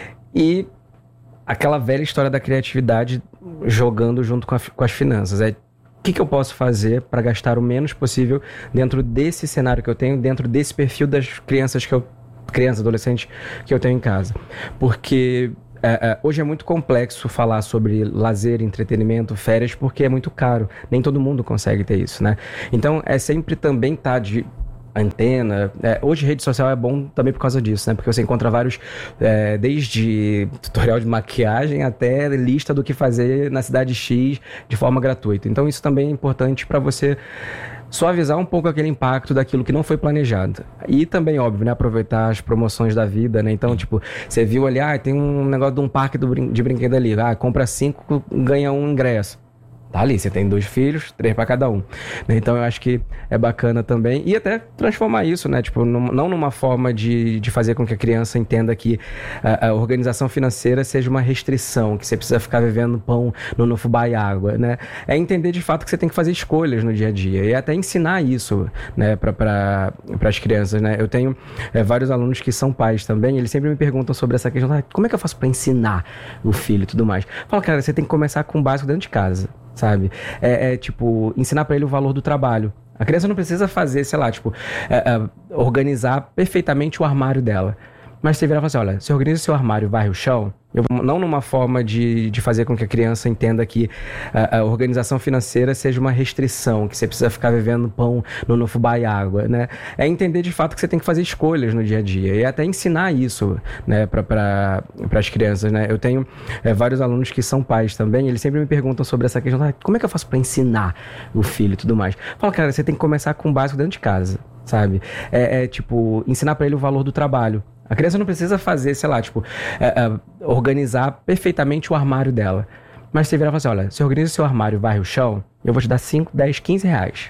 e aquela velha história da criatividade jogando junto com, a, com as finanças. É o que, que eu posso fazer para gastar o menos possível dentro desse cenário que eu tenho, dentro desse perfil das crianças que eu, crianças, adolescentes que eu tenho em casa. Porque É, é, hoje é muito complexo falar sobre lazer, entretenimento, férias, porque é muito caro. Nem todo mundo consegue ter isso, né? Então, é sempre também estar tá de antena. É, hoje, rede social é bom também por causa disso, né? Porque você encontra vários, é, desde tutorial de maquiagem até lista do que fazer na cidade X de forma gratuita. Então, isso também é importante para você suavizar um pouco aquele impacto daquilo que não foi planejado. E também, óbvio, né, aproveitar as promoções da vida, né? Então, tipo, você viu ali, ah, tem um negócio de um parque do brin- de brinquedo ali. Ah, compra cinco, ganha um ingresso. Tá ali, você tem dois filhos, três para cada um. Então eu acho que é bacana também. E até transformar isso, né? Tipo, num, não numa forma de, de fazer com que a criança entenda que a, a organização financeira seja uma restrição, que você precisa ficar vivendo pão no, no fubá e água, né? É entender de fato que você tem que fazer escolhas no dia a dia. E até ensinar isso, né, para pra, as crianças, né? Eu tenho é, vários alunos que são pais também, eles sempre me perguntam sobre essa questão, ah, como é que eu faço para ensinar o filho e tudo mais? Fala, cara, você tem que começar com o básico dentro de casa. Sabe? É, é tipo, ensinar pra ele o valor do trabalho. A criança não precisa fazer, sei lá, tipo, é, é, organizar perfeitamente o armário dela. Mas você virar e falar assim, olha, você organiza seu armário e varre o chão, eu, não numa forma de, de fazer com que a criança entenda que a, a organização financeira seja uma restrição, que você precisa ficar vivendo pão no, no fubá e água, né? É entender de fato que você tem que fazer escolhas no dia a dia e até ensinar isso, né, para pra, as crianças, né? Eu tenho é, vários alunos que são pais também, eles sempre me perguntam sobre essa questão, ah, como é que eu faço para ensinar o filho e tudo mais? Fala, cara, você tem que começar com o básico dentro de casa, sabe? É, é tipo, ensinar para ele o valor do trabalho. A criança não precisa fazer, sei lá, tipo, é, é, organizar perfeitamente o armário dela. Mas você virar e falar assim, olha, se organiza seu armário e varre o chão, eu vou te dar cinco, dez, quinze reais.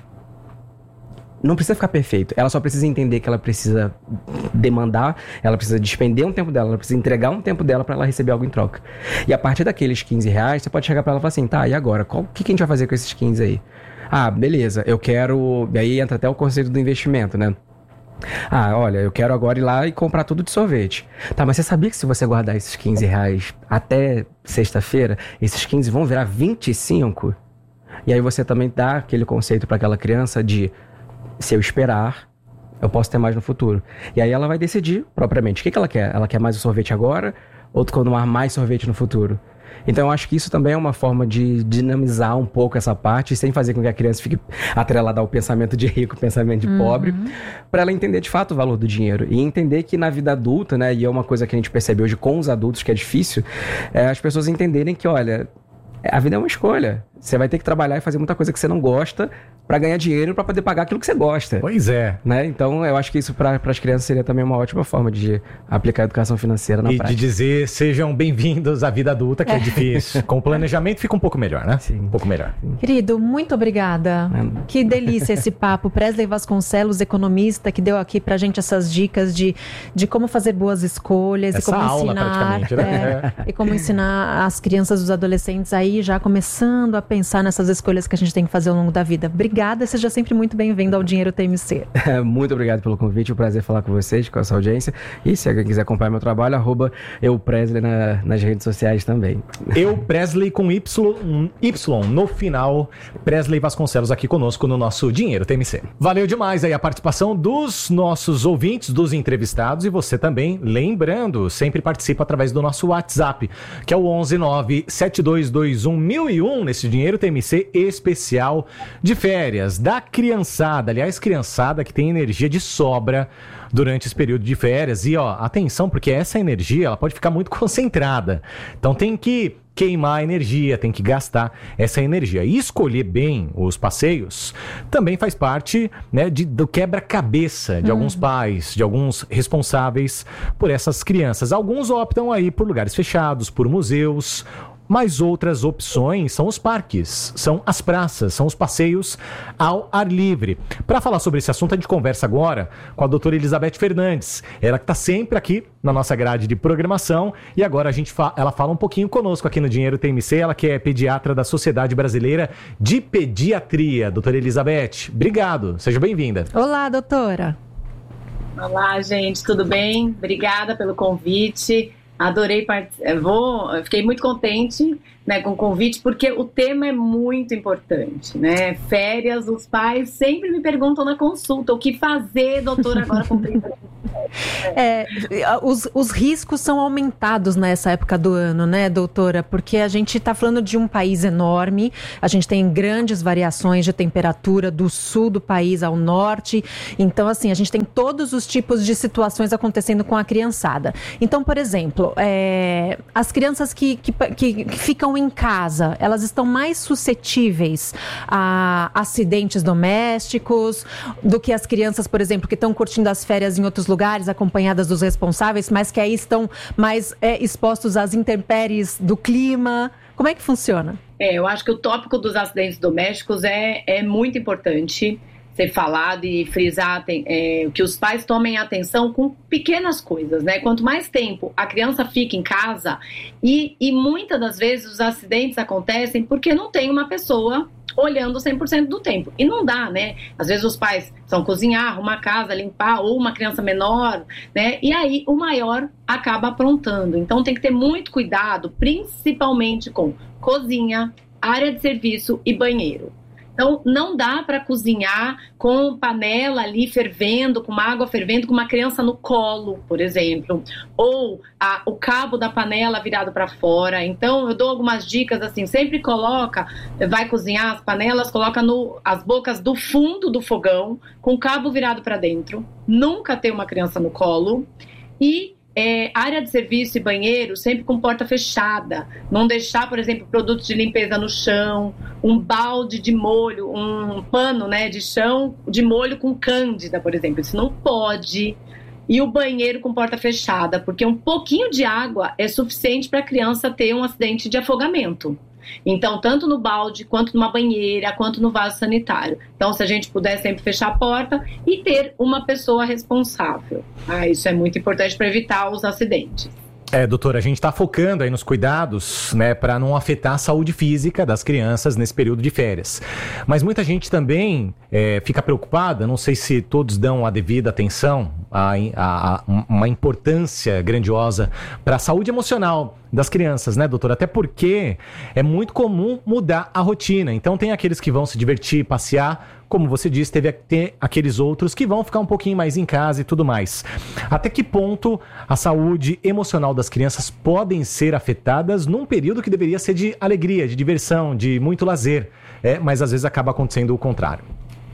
Não precisa ficar perfeito. Ela só precisa entender que ela precisa demandar, ela precisa despender um tempo dela, ela precisa entregar um tempo dela para ela receber algo em troca. E a partir daqueles quinze reais, você pode chegar para ela e falar assim, tá, e agora? O que, que a gente vai fazer com esses quinze aí? Ah, beleza, eu quero... E aí entra até o conceito do investimento, né? Ah, olha, eu quero agora ir lá e comprar tudo de sorvete. Tá, mas você sabia que se você guardar esses quinze reais até sexta-feira, esses quinze vão virar vinte e cinco? E aí você também dá aquele conceito para aquela criança de, se eu esperar, eu posso ter mais no futuro. E aí ela vai decidir propriamente o que, que ela quer. Ela quer mais o sorvete agora ou tomar mais sorvete no futuro? Então eu acho que isso também é uma forma de dinamizar um pouco essa parte, sem fazer com que a criança fique atrelada ao pensamento de rico, pensamento de uhum. pobre, para ela entender de fato o valor do dinheiro. E entender que na vida adulta, né, e é uma coisa que a gente percebe hoje com os adultos, que é difícil, é as pessoas entenderem que, olha, a vida é uma escolha. Você vai ter que trabalhar e fazer muita coisa que você não gosta para ganhar dinheiro para poder pagar aquilo que você gosta. Pois é. Né? Então, eu acho que isso para as crianças seria também uma ótima forma de aplicar a educação financeira na e prática. E de dizer, sejam bem-vindos à vida adulta, que é, é difícil. Com o planejamento fica um pouco melhor, né? Sim. Um pouco melhor. Sim. Querido, muito obrigada. É. Que delícia esse papo. Presley Vasconcelos, economista, que deu aqui pra gente essas dicas de, de como fazer boas escolhas. Essa e como aula, ensinar, praticamente, né? É, e como ensinar as crianças e os adolescentes aí já começando a pensar nessas escolhas que a gente tem que fazer ao longo da vida. Obrigada, seja sempre muito bem-vindo ao Dinheiro T M C. Muito obrigado pelo convite, é um prazer falar com vocês, com essa audiência. E se alguém quiser acompanhar meu trabalho, arroba eu Presley na, nas redes sociais também. Eu Presley com Y, um Y no final. Presley Vasconcelos aqui conosco no nosso Dinheiro T M C. Valeu demais aí a participação dos nossos ouvintes, dos entrevistados, e você também, lembrando, sempre participa através do nosso WhatsApp, que é o onze nove sete dois dois um mil e um nesse Dinheiro Dinheiro T M C especial de férias da criançada. Aliás, criançada que tem energia de sobra durante esse período de férias. E, ó, atenção, porque essa energia, ela pode ficar muito concentrada. Então tem que queimar a energia, tem que gastar essa energia. E escolher bem os passeios também faz parte, né, de, do quebra-cabeça de hum. alguns pais, de alguns responsáveis por essas crianças. Alguns optam aí por lugares fechados, por museus, mas outras opções são os parques, são as praças, são os passeios ao ar livre. Para falar sobre esse assunto, a gente conversa agora com a doutora Elizabeth Fernandes. Ela que está sempre aqui na nossa grade de programação e agora a gente fa- ela fala um pouquinho conosco aqui no Dinheiro T M C. Ela que é pediatra da Sociedade Brasileira de Pediatria. Doutora Elizabeth, obrigado. Seja bem-vinda. Olá, doutora. Olá, gente. Tudo bem? Obrigada pelo convite. Adorei participar, vou, fiquei muito contente, né, com o convite, porque o tema é muito importante, né? Férias, os pais sempre me perguntam na consulta o que fazer, doutora, agora com trinta anos. É, os, os riscos são aumentados nessa época do ano, né, doutora? Porque a gente está falando de um país enorme, a gente tem grandes variações de temperatura do sul do país ao norte, então assim, a gente tem todos os tipos de situações acontecendo com a criançada. Então, por exemplo, é, as crianças que, que, que, que ficam em casa, elas estão mais suscetíveis a acidentes domésticos do que as crianças, por exemplo, que estão curtindo as férias em outros lugares, acompanhadas dos responsáveis, mas que aí estão mais é, expostos às intempéries do clima. Como é que funciona? É, eu acho que o tópico dos acidentes domésticos é, é muito importante ser falado e frisar é, que os pais tomem atenção com pequenas coisas, né? Quanto mais tempo a criança fica em casa e, e muitas das vezes os acidentes acontecem porque não tem uma pessoa olhando cem por cento do tempo. E não dá, né? Às vezes os pais precisam cozinhar, arrumar a casa, limpar, ou uma criança menor, né? E aí o maior acaba aprontando. Então tem que ter muito cuidado, principalmente com cozinha, área de serviço e banheiro. Então, não dá para cozinhar com panela ali fervendo, com uma água fervendo, com uma criança no colo, por exemplo. Ou a, o cabo da panela virado para fora. Então, eu dou algumas dicas assim, sempre coloca, vai cozinhar as panelas, coloca no, as bocas do fundo do fogão, com o cabo virado para dentro. Nunca ter uma criança no colo. E É, área de serviço e banheiro sempre com porta fechada, não deixar, por exemplo, produtos de limpeza no chão, um balde de molho, um pano, né, de chão de molho com cândida, por exemplo, isso não pode. E o banheiro com porta fechada, porque um pouquinho de água é suficiente para a criança ter um acidente de afogamento. Então, tanto no balde, quanto numa banheira, quanto no vaso sanitário. Então, se a gente puder sempre fechar a porta e ter uma pessoa responsável. Ah, isso é muito importante para evitar os acidentes. É, doutora, a gente está focando aí nos cuidados, né, para não afetar a saúde física das crianças nesse período de férias. Mas muita gente também é, fica preocupada, não sei se todos dão a devida atenção, a, a, a uma importância grandiosa para a saúde emocional das crianças, né, doutora? Até porque é muito comum mudar a rotina. Então tem aqueles que vão se divertir, passear, como você disse, teve ter aqueles outros que vão ficar um pouquinho mais em casa e tudo mais. Até que ponto a saúde emocional das crianças podem ser afetadas num período que deveria ser de alegria, de diversão, de muito lazer, é, mas às vezes acaba acontecendo o contrário?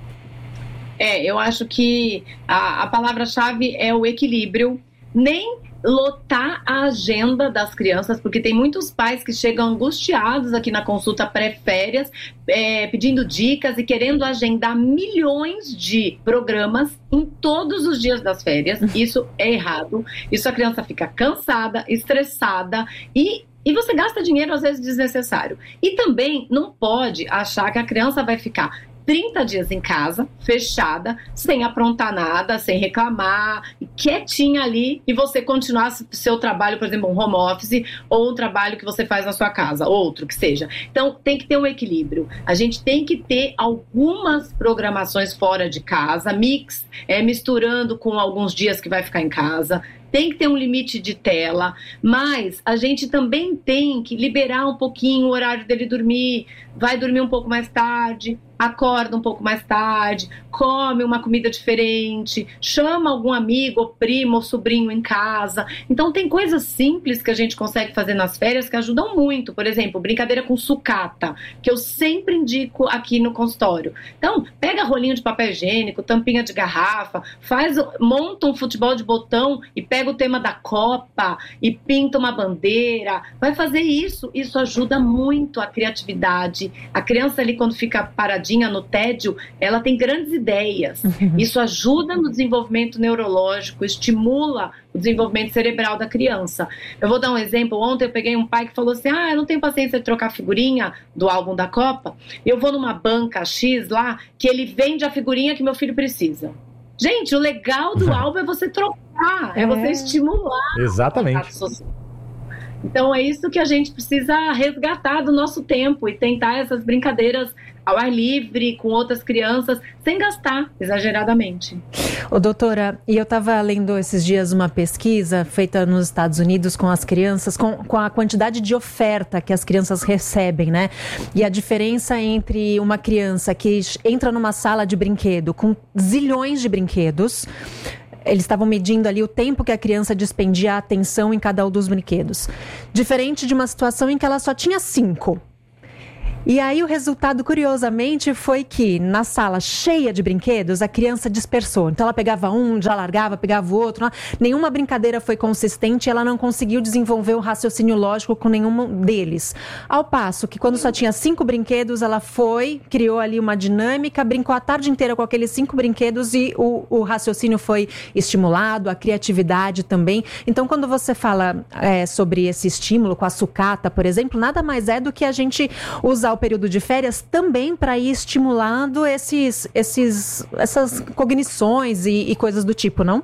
É, eu acho que a, a palavra-chave é o equilíbrio. Nem lotar a agenda das crianças, porque tem muitos pais que chegam angustiados aqui na consulta pré-férias, é, pedindo dicas e querendo agendar milhões de programas em todos os dias das férias. Isso é errado. Isso a criança fica cansada, estressada e E você gasta dinheiro, às vezes, desnecessário. E também não pode achar que a criança vai ficar trinta dias em casa, fechada, sem aprontar nada, sem reclamar, quietinha ali, e você continuar seu trabalho, por exemplo, um home office, ou um trabalho que você faz na sua casa, outro que seja. Então, tem que ter um equilíbrio. A gente tem que ter algumas programações fora de casa, mix, é, misturando com alguns dias que vai ficar em casa. Tem que ter um limite de tela, mas a gente também tem que liberar um pouquinho o horário dele dormir, vai dormir um pouco mais tarde, acorda um pouco mais tarde, come uma comida diferente, chama algum amigo, ou primo, ou sobrinho em casa. Então tem coisas simples que a gente consegue fazer nas férias que ajudam muito. Por exemplo, brincadeira com sucata, que eu sempre indico aqui no consultório. Então, pega rolinho de papel higiênico, tampinha de garrafa, faz, monta um futebol de botão e pega o tema da Copa e pinta uma bandeira. Vai fazer isso, isso ajuda muito a criatividade. A criança ali, quando fica paradinha no tédio, ela tem grandes ideias. Isso ajuda no desenvolvimento neurológico, estimula o desenvolvimento cerebral da criança. Eu vou dar um exemplo. Ontem eu peguei um pai que falou assim, ah, eu não tenho paciência de trocar figurinha do álbum da Copa. Eu vou numa banca X lá, que ele vende a figurinha que meu filho precisa. Gente, o legal do álbum é você trocar, é, é você estimular. Exatamente. Então é isso que a gente precisa resgatar do nosso tempo e tentar essas brincadeiras ao ar livre, com outras crianças, sem gastar exageradamente. Ô, doutora, e eu estava lendo esses dias uma pesquisa feita nos Estados Unidos com as crianças, com, com a quantidade de oferta que as crianças recebem, né? E a diferença entre uma criança que entra numa sala de brinquedo com zilhões de brinquedos. Eles estavam medindo ali o tempo que a criança dispendia a atenção em cada um dos brinquedos. Diferente de uma situação em que ela só tinha cinco. E aí o resultado, curiosamente, foi que na sala cheia de brinquedos, a criança dispersou. Então ela pegava um, já largava, pegava o outro. Não, nenhuma brincadeira foi consistente, ela não conseguiu desenvolver o raciocínio lógico com nenhum deles. Ao passo que quando só tinha cinco brinquedos, ela foi, criou ali uma dinâmica, brincou a tarde inteira com aqueles cinco brinquedos e o, o raciocínio foi estimulado, a criatividade também. Então quando você fala é, sobre esse estímulo com a sucata, por exemplo, nada mais é do que a gente usar o período de férias também para ir estimulando esses, esses, essas cognições e, e coisas do tipo, não?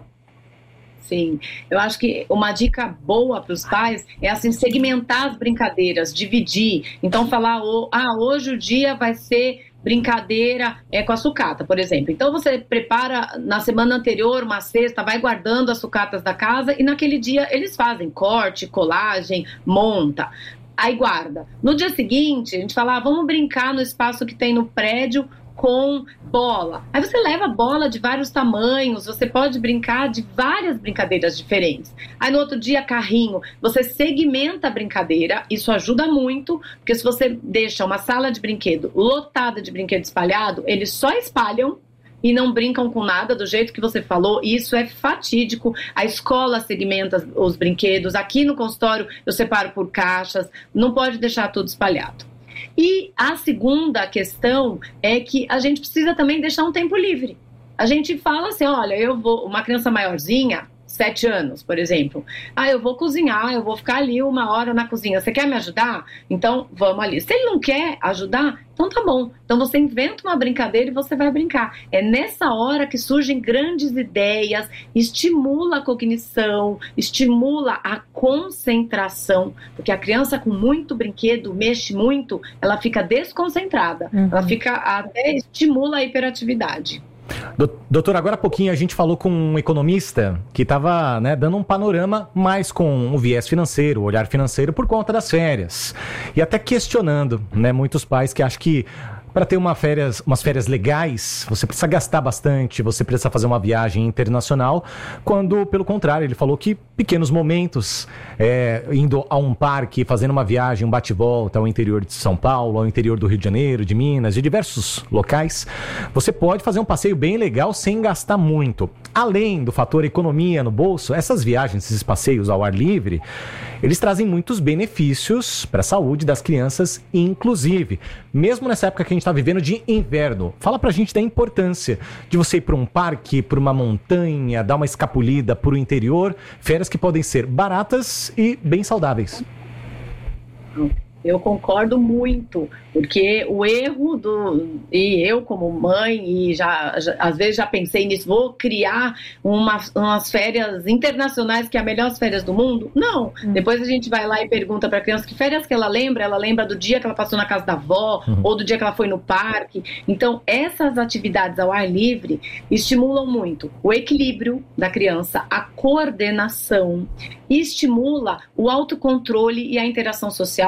Sim, eu acho que uma dica boa para os pais é assim, segmentar as brincadeiras, dividir. Então falar, oh, ah, hoje o dia vai ser brincadeira é, com a sucata, por exemplo. Então você prepara na semana anterior uma cesta, vai guardando as sucatas da casa e naquele dia eles fazem corte, colagem, monta. Aí guarda. No dia seguinte, a gente fala, ah, vamos brincar no espaço que tem no prédio com bola. Aí você leva bola de vários tamanhos, você pode brincar de várias brincadeiras diferentes. Aí no outro dia, carrinho. Você segmenta a brincadeira, isso ajuda muito, porque se você deixa uma sala de brinquedo lotada de brinquedo espalhado, eles só espalham e não brincam com nada, do jeito que você falou, e isso é fatídico. A escola segmenta os brinquedos, aqui no consultório eu separo por caixas, não pode deixar tudo espalhado. E a segunda questão é que a gente precisa também deixar um tempo livre. A gente fala assim, olha, eu vou, uma criança maiorzinha, sete anos, por exemplo, ah, eu vou cozinhar, eu vou ficar ali uma hora na cozinha, você quer me ajudar? Então, vamos ali. Se ele não quer ajudar, então tá bom. Então você inventa uma brincadeira e você vai brincar. É nessa hora que surgem grandes ideias, estimula a cognição, estimula a concentração, porque a criança com muito brinquedo, mexe muito, ela fica desconcentrada, uhum. ela fica até estimula a hiperatividade. Doutor, agora há pouquinho a gente falou com um economista que estava, né, dando um panorama mais com o viés financeiro, o olhar financeiro por conta das férias. E até questionando, né, muitos pais que acham que para ter uma férias, umas férias legais, você precisa gastar bastante, você precisa fazer uma viagem internacional, quando, pelo contrário, ele falou que pequenos momentos, é, indo a um parque, fazendo uma viagem, um bate-volta ao interior de São Paulo, ao interior do Rio de Janeiro, de Minas, de diversos locais, você pode fazer um passeio bem legal sem gastar muito. Além do fator economia no bolso, essas viagens, esses passeios ao ar livre, eles trazem muitos benefícios para a saúde das crianças, inclusive, mesmo nessa época que a gente está vivendo de inverno. Fala pra gente da importância de você ir para um parque, para uma montanha, dar uma escapulida para o interior, férias que podem ser baratas e bem saudáveis. Eu concordo muito, porque o erro do... E eu como mãe, e já, já às vezes já pensei nisso, vou criar uma, umas férias internacionais que é as melhores férias do mundo? Não. Hum. Depois a gente vai lá e pergunta para a criança que férias que ela lembra. Ela lembra do dia que ela passou na casa da avó, hum. ou do dia que ela foi no parque. Então, essas atividades ao ar livre estimulam muito o equilíbrio da criança, a coordenação, e estimula o autocontrole e a interação social, porque você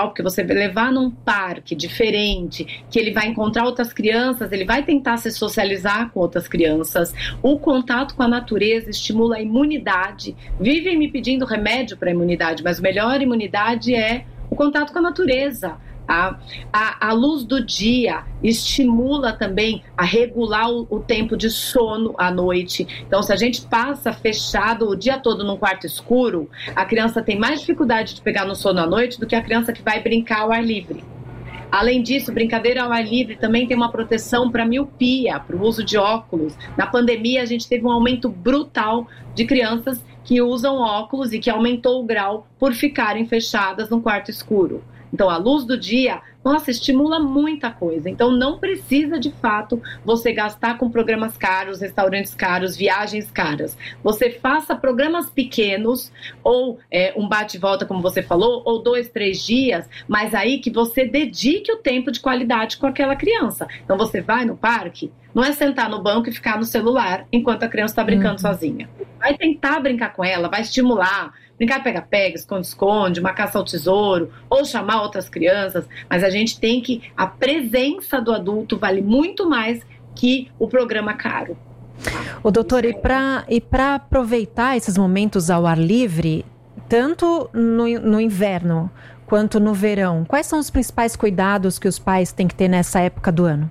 levar num parque diferente, que ele vai encontrar outras crianças, ele vai tentar se socializar com outras crianças. O contato com a natureza estimula a imunidade. Vivem me pedindo remédio para a imunidade, mas a melhor imunidade é o contato com a natureza. A, a, a luz do dia estimula também a regular o, o tempo de sono à noite. Então, se a gente passa fechado o dia todo num quarto escuro, a criança tem mais dificuldade de pegar no sono à noite do que a criança que vai brincar ao ar livre. Além disso, brincadeira ao ar livre também tem uma proteção para miopia, para o uso de óculos. Na pandemia, a gente teve um aumento brutal de crianças que usam óculos e que aumentou o grau por ficarem fechadas num quarto escuro. Então, a luz do dia, nossa, estimula muita coisa. Então, não precisa, de fato, você gastar com programas caros, restaurantes caros, viagens caras. Você faça programas pequenos, ou é, um bate-volta, como você falou, ou dois, três dias, mas aí que você dedique o tempo de qualidade com aquela criança. Então, você vai no parque, não é sentar no banco e ficar no celular enquanto a criança está brincando uhum. sozinha. Vai tentar brincar com ela, vai estimular, brincar pega-pega, esconde-esconde, uma caça ao tesouro, ou chamar outras crianças, mas a gente tem que, a presença do adulto vale muito mais que o programa caro. Ô, doutor, e para e para aproveitar esses momentos ao ar livre, tanto no, no inverno quanto no verão, quais são os principais cuidados que os pais têm que ter nessa época do ano?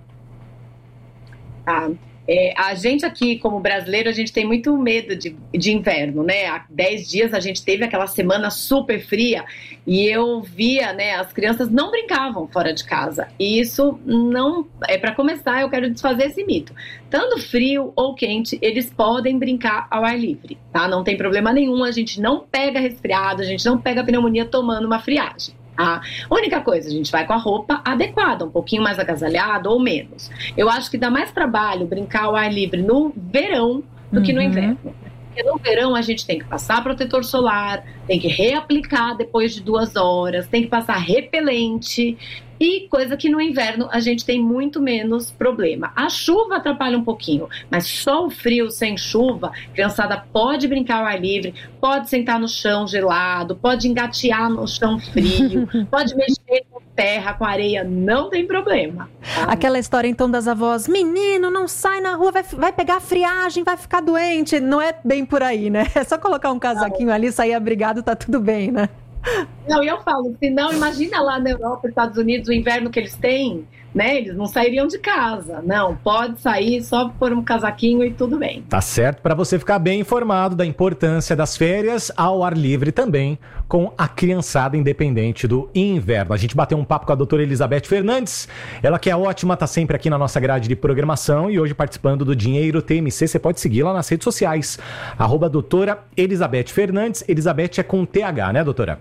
Ah, É, a gente aqui, como brasileiro, a gente tem muito medo de, de inverno, né? Há dez dias a gente teve aquela semana super fria e eu via, né, as crianças não brincavam fora de casa. E isso não... É, para começar, eu quero desfazer esse mito. Tanto frio ou quente, eles podem brincar ao ar livre, tá? Não tem problema nenhum, a gente não pega resfriado, a gente não pega pneumonia tomando uma friagem. A única coisa, a gente vai com a roupa adequada, um pouquinho mais agasalhado ou menos. Eu acho que dá mais trabalho brincar ao ar livre no verão do uhum. que no inverno. Porque no verão a gente tem que passar protetor solar, tem que reaplicar depois de duas horas, tem que passar repelente. E coisa que no inverno a gente tem muito menos problema. A chuva atrapalha um pouquinho, mas só o frio sem chuva, a criançada pode brincar ao ar livre, pode sentar no chão gelado, pode engatear no chão frio, pode mexer com terra, com areia, não tem problema. Tá? Aquela história então das avós, menino, não sai na rua, vai, vai pegar friagem, vai ficar doente. Não é bem por aí, né? É só colocar um casaquinho ali, sair abrigado, tá tudo bem, né? Não, e eu falo, se não, imagina lá na Europa, Estados Unidos, o inverno que eles têm, né? Eles não sairiam de casa. Não, pode sair só por um casaquinho e tudo bem. Tá certo, para você ficar bem informado da importância das férias ao ar livre também, com a criançada independente do inverno. A gente bateu um papo com a doutora Elizabeth Fernandes, ela que é ótima, tá sempre aqui na nossa grade de programação e hoje participando do Dinheiro T M C. Você pode segui-la nas redes sociais, arroba doutora Elizabeth Fernandes. Elizabeth é com T H, né, doutora?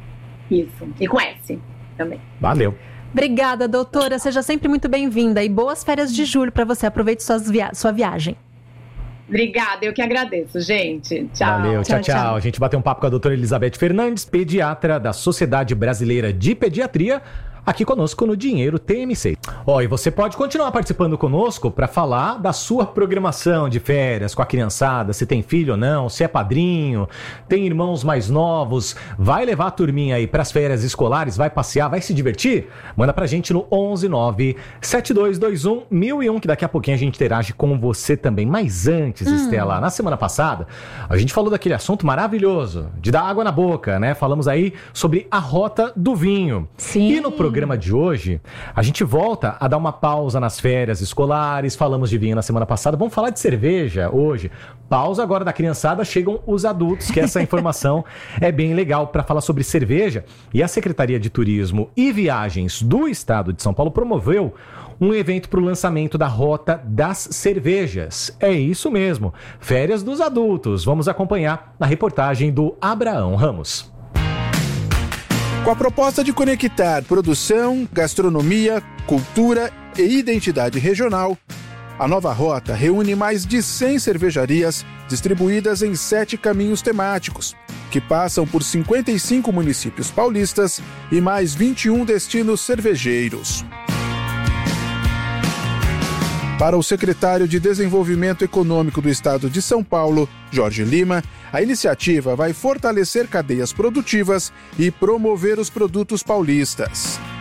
Isso, e com S também. Valeu. Obrigada, doutora. Seja sempre muito bem-vinda e boas férias de julho para você. Aproveite suas via- sua viagem. Obrigada, eu que agradeço, gente. Tchau. Valeu, tchau, tchau, tchau. A gente bateu um papo com a doutora Elizabeth Fernandes, pediatra da Sociedade Brasileira de Pediatria, aqui conosco no Dinheiro T M C. Ó, e você pode continuar participando conosco para falar da sua programação de férias com a criançada, se tem filho ou não, se é padrinho, tem irmãos mais novos, vai levar a turminha aí para as férias escolares, vai passear, vai se divertir? Manda pra gente no onze nove sete dois dois um mil e um, que daqui a pouquinho a gente interage com você também. Mas antes, hum. Estela, na semana passada, a gente falou daquele assunto maravilhoso, de dar água na boca, né? Falamos aí sobre a rota do vinho. Sim. E no programa programa de hoje, a gente volta a dar uma pausa nas férias escolares. Falamos de vinho na semana passada, vamos falar de cerveja hoje. Pausa agora da criançada, chegam os adultos, que essa informação é bem legal para falar sobre cerveja. E a Secretaria de Turismo e Viagens do Estado de São Paulo promoveu um evento para o lançamento da Rota das Cervejas. É isso mesmo, férias dos adultos. Vamos acompanhar na reportagem do Abraão Ramos. Com a proposta de conectar produção, gastronomia, cultura e identidade regional, a nova rota reúne mais de cem cervejarias distribuídas em sete caminhos temáticos, que passam por cinquenta e cinco municípios paulistas e mais vinte e um destinos cervejeiros. Para o secretário de Desenvolvimento Econômico do Estado de São Paulo, Jorge Lima, a iniciativa vai fortalecer cadeias produtivas e promover os produtos paulistas.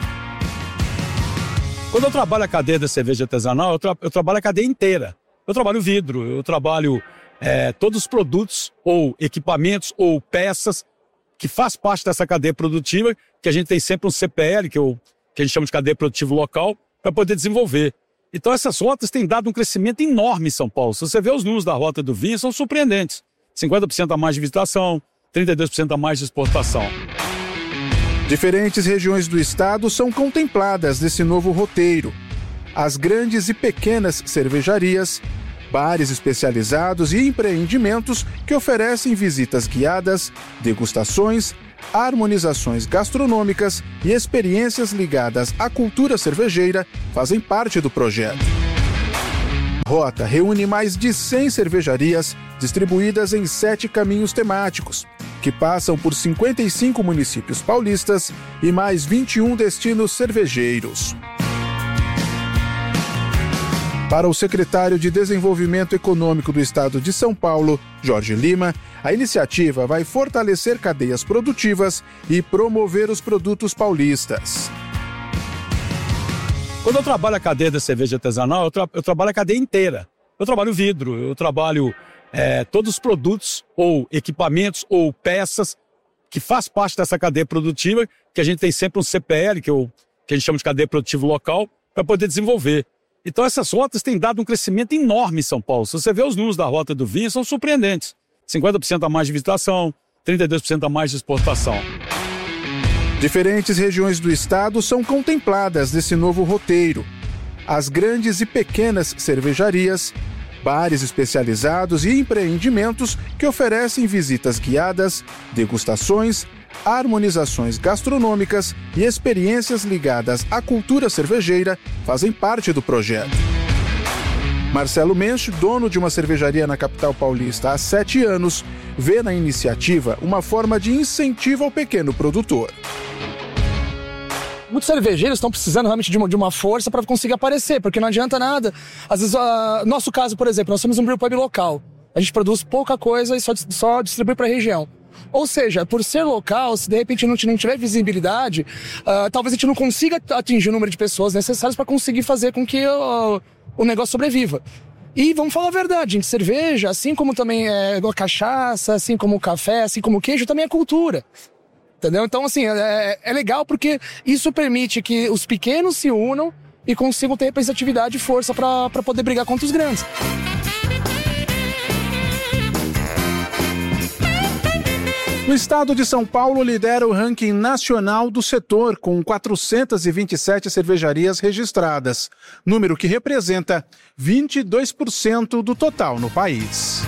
Quando eu trabalho a cadeia da cerveja artesanal, eu, tra- eu trabalho a cadeia inteira. Eu trabalho vidro, eu trabalho é, todos os produtos ou equipamentos ou peças que faz parte dessa cadeia produtiva, que a gente tem sempre um C P L, que, eu, que a gente chama de cadeia produtiva local, para poder desenvolver. Então essas rotas têm dado um crescimento enorme em São Paulo. Se você vê os números da Rota do Vinho, são surpreendentes. cinquenta por cento a mais de visitação, trinta e dois por cento a mais de exportação. Diferentes regiões do estado são contempladas nesse novo roteiro. As grandes e pequenas cervejarias, bares especializados e empreendimentos que oferecem visitas guiadas, degustações, harmonizações gastronômicas e experiências ligadas à cultura cervejeira fazem parte do projeto. A rota reúne mais de cem cervejarias distribuídas em sete caminhos temáticos, que passam por cinquenta e cinco municípios paulistas e mais vinte e um destinos cervejeiros. Para o secretário de Desenvolvimento Econômico do Estado de São Paulo, Jorge Lima, a iniciativa vai fortalecer cadeias produtivas e promover os produtos paulistas. Quando eu trabalho a cadeia da cerveja artesanal, eu, tra- eu trabalho a cadeia inteira. Eu trabalho vidro, eu trabalho é, todos os produtos ou equipamentos ou peças que faz parte dessa cadeia produtiva, que a gente tem sempre um C P L, que, eu, que a gente chama de cadeia produtiva local, para poder desenvolver. Então essas rotas têm dado um crescimento enorme em São Paulo. Se você vê os números da Rota do Vinho, são surpreendentes. cinquenta por cento a mais de visitação, trinta e dois por cento a mais de exportação. Diferentes regiões do estado são contempladas nesse novo roteiro. As grandes e pequenas cervejarias, bares especializados e empreendimentos que oferecem visitas guiadas, degustações, harmonizações gastronômicas e experiências ligadas à cultura cervejeira fazem parte do projeto. Marcelo Mensch, dono de uma cervejaria na capital paulista há sete anos, vê na iniciativa uma forma de incentivo ao pequeno produtor. Muitos cervejeiros estão precisando realmente de uma, de uma força para conseguir aparecer, porque não adianta nada. Às vezes, uh, nosso caso, por exemplo, nós somos um brewpub local. A gente produz pouca coisa e só, só distribui para a região. Ou seja, por ser local, se de repente não, não tiver visibilidade, uh, talvez a gente não consiga atingir o número de pessoas necessárias para conseguir fazer com que uh, o negócio sobreviva. E vamos falar a verdade, gente, cerveja, assim como também é a cachaça, assim como o café, assim como o queijo, também é cultura. Entendeu? Então, assim, é, é legal porque isso permite que os pequenos se unam e consigam ter representatividade e força para poder brigar contra os grandes. O estado de São Paulo lidera o ranking nacional do setor, com quatrocentas e vinte e sete cervejarias registradas, número que representa vinte e dois por cento do total no país.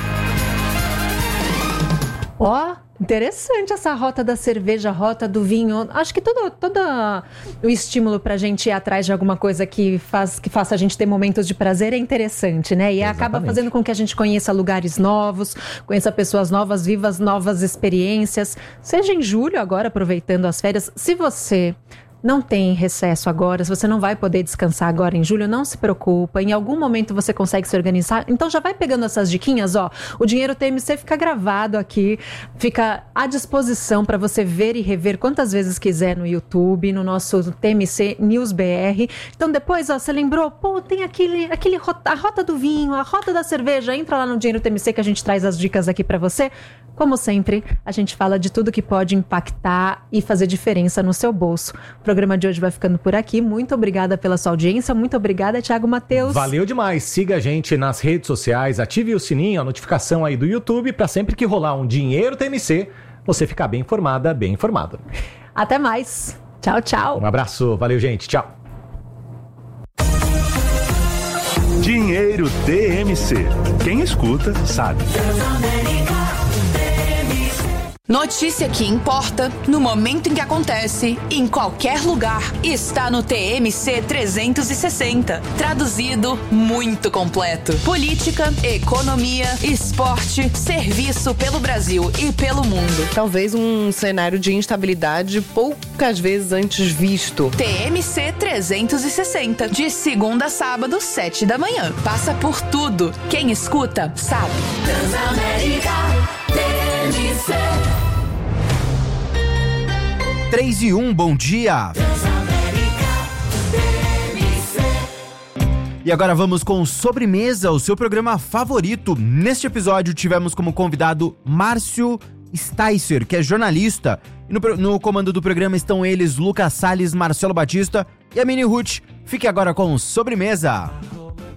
Ó, oh, interessante essa rota da cerveja, rota do vinho. Acho que todo, todo o estímulo pra gente ir atrás de alguma coisa que, faz, que faça a gente ter momentos de prazer é interessante, né? E Exatamente. Acaba fazendo com que a gente conheça lugares novos, conheça pessoas novas, viva novas experiências. Seja em julho agora, aproveitando as férias, se você não tem recesso agora, se você não vai poder descansar agora em julho, não se preocupa, em algum momento você consegue se organizar, então já vai pegando essas diquinhas, ó, o Dinheiro T M C fica gravado aqui, fica à disposição para você ver e rever quantas vezes quiser no YouTube, no nosso T M C News B R, então depois, ó, você lembrou, pô, tem aquele, aquele rota, a rota do vinho, a rota da cerveja, entra lá no Dinheiro T M C que a gente traz as dicas aqui para você. Como sempre, a gente fala de tudo que pode impactar e fazer diferença no seu bolso. O programa de hoje vai ficando por aqui. Muito obrigada pela sua audiência. Muito obrigada, Thiago Matheus. Valeu demais. Siga a gente nas redes sociais, ative o sininho, a notificação aí do YouTube, para sempre que rolar um Dinheiro T M C, você ficar bem informada, bem informado. Até mais. Tchau, tchau. Um abraço. Valeu, gente. Tchau. Dinheiro T M C. Quem escuta, sabe. Notícia que importa, no momento em que acontece, em qualquer lugar, está no T M C trezentos e sessenta. Traduzido, muito completo. Política, economia, esporte, serviço pelo Brasil e pelo mundo. Talvez um cenário de instabilidade poucas vezes antes visto. T M C trezentos e sessenta, de segunda a sábado, sete da manhã. Passa por tudo. Quem escuta, sabe. Transamérica T M C. três e um, bom dia. Transamérica T M C. E agora vamos com Sobremesa, o seu programa favorito. Neste episódio tivemos como convidado Márcio Sticer, que é jornalista. E no, no comando do programa estão eles, Lucas Salles, Marcelo Batista e a Mini Ruth. Fique agora com Sobremesa.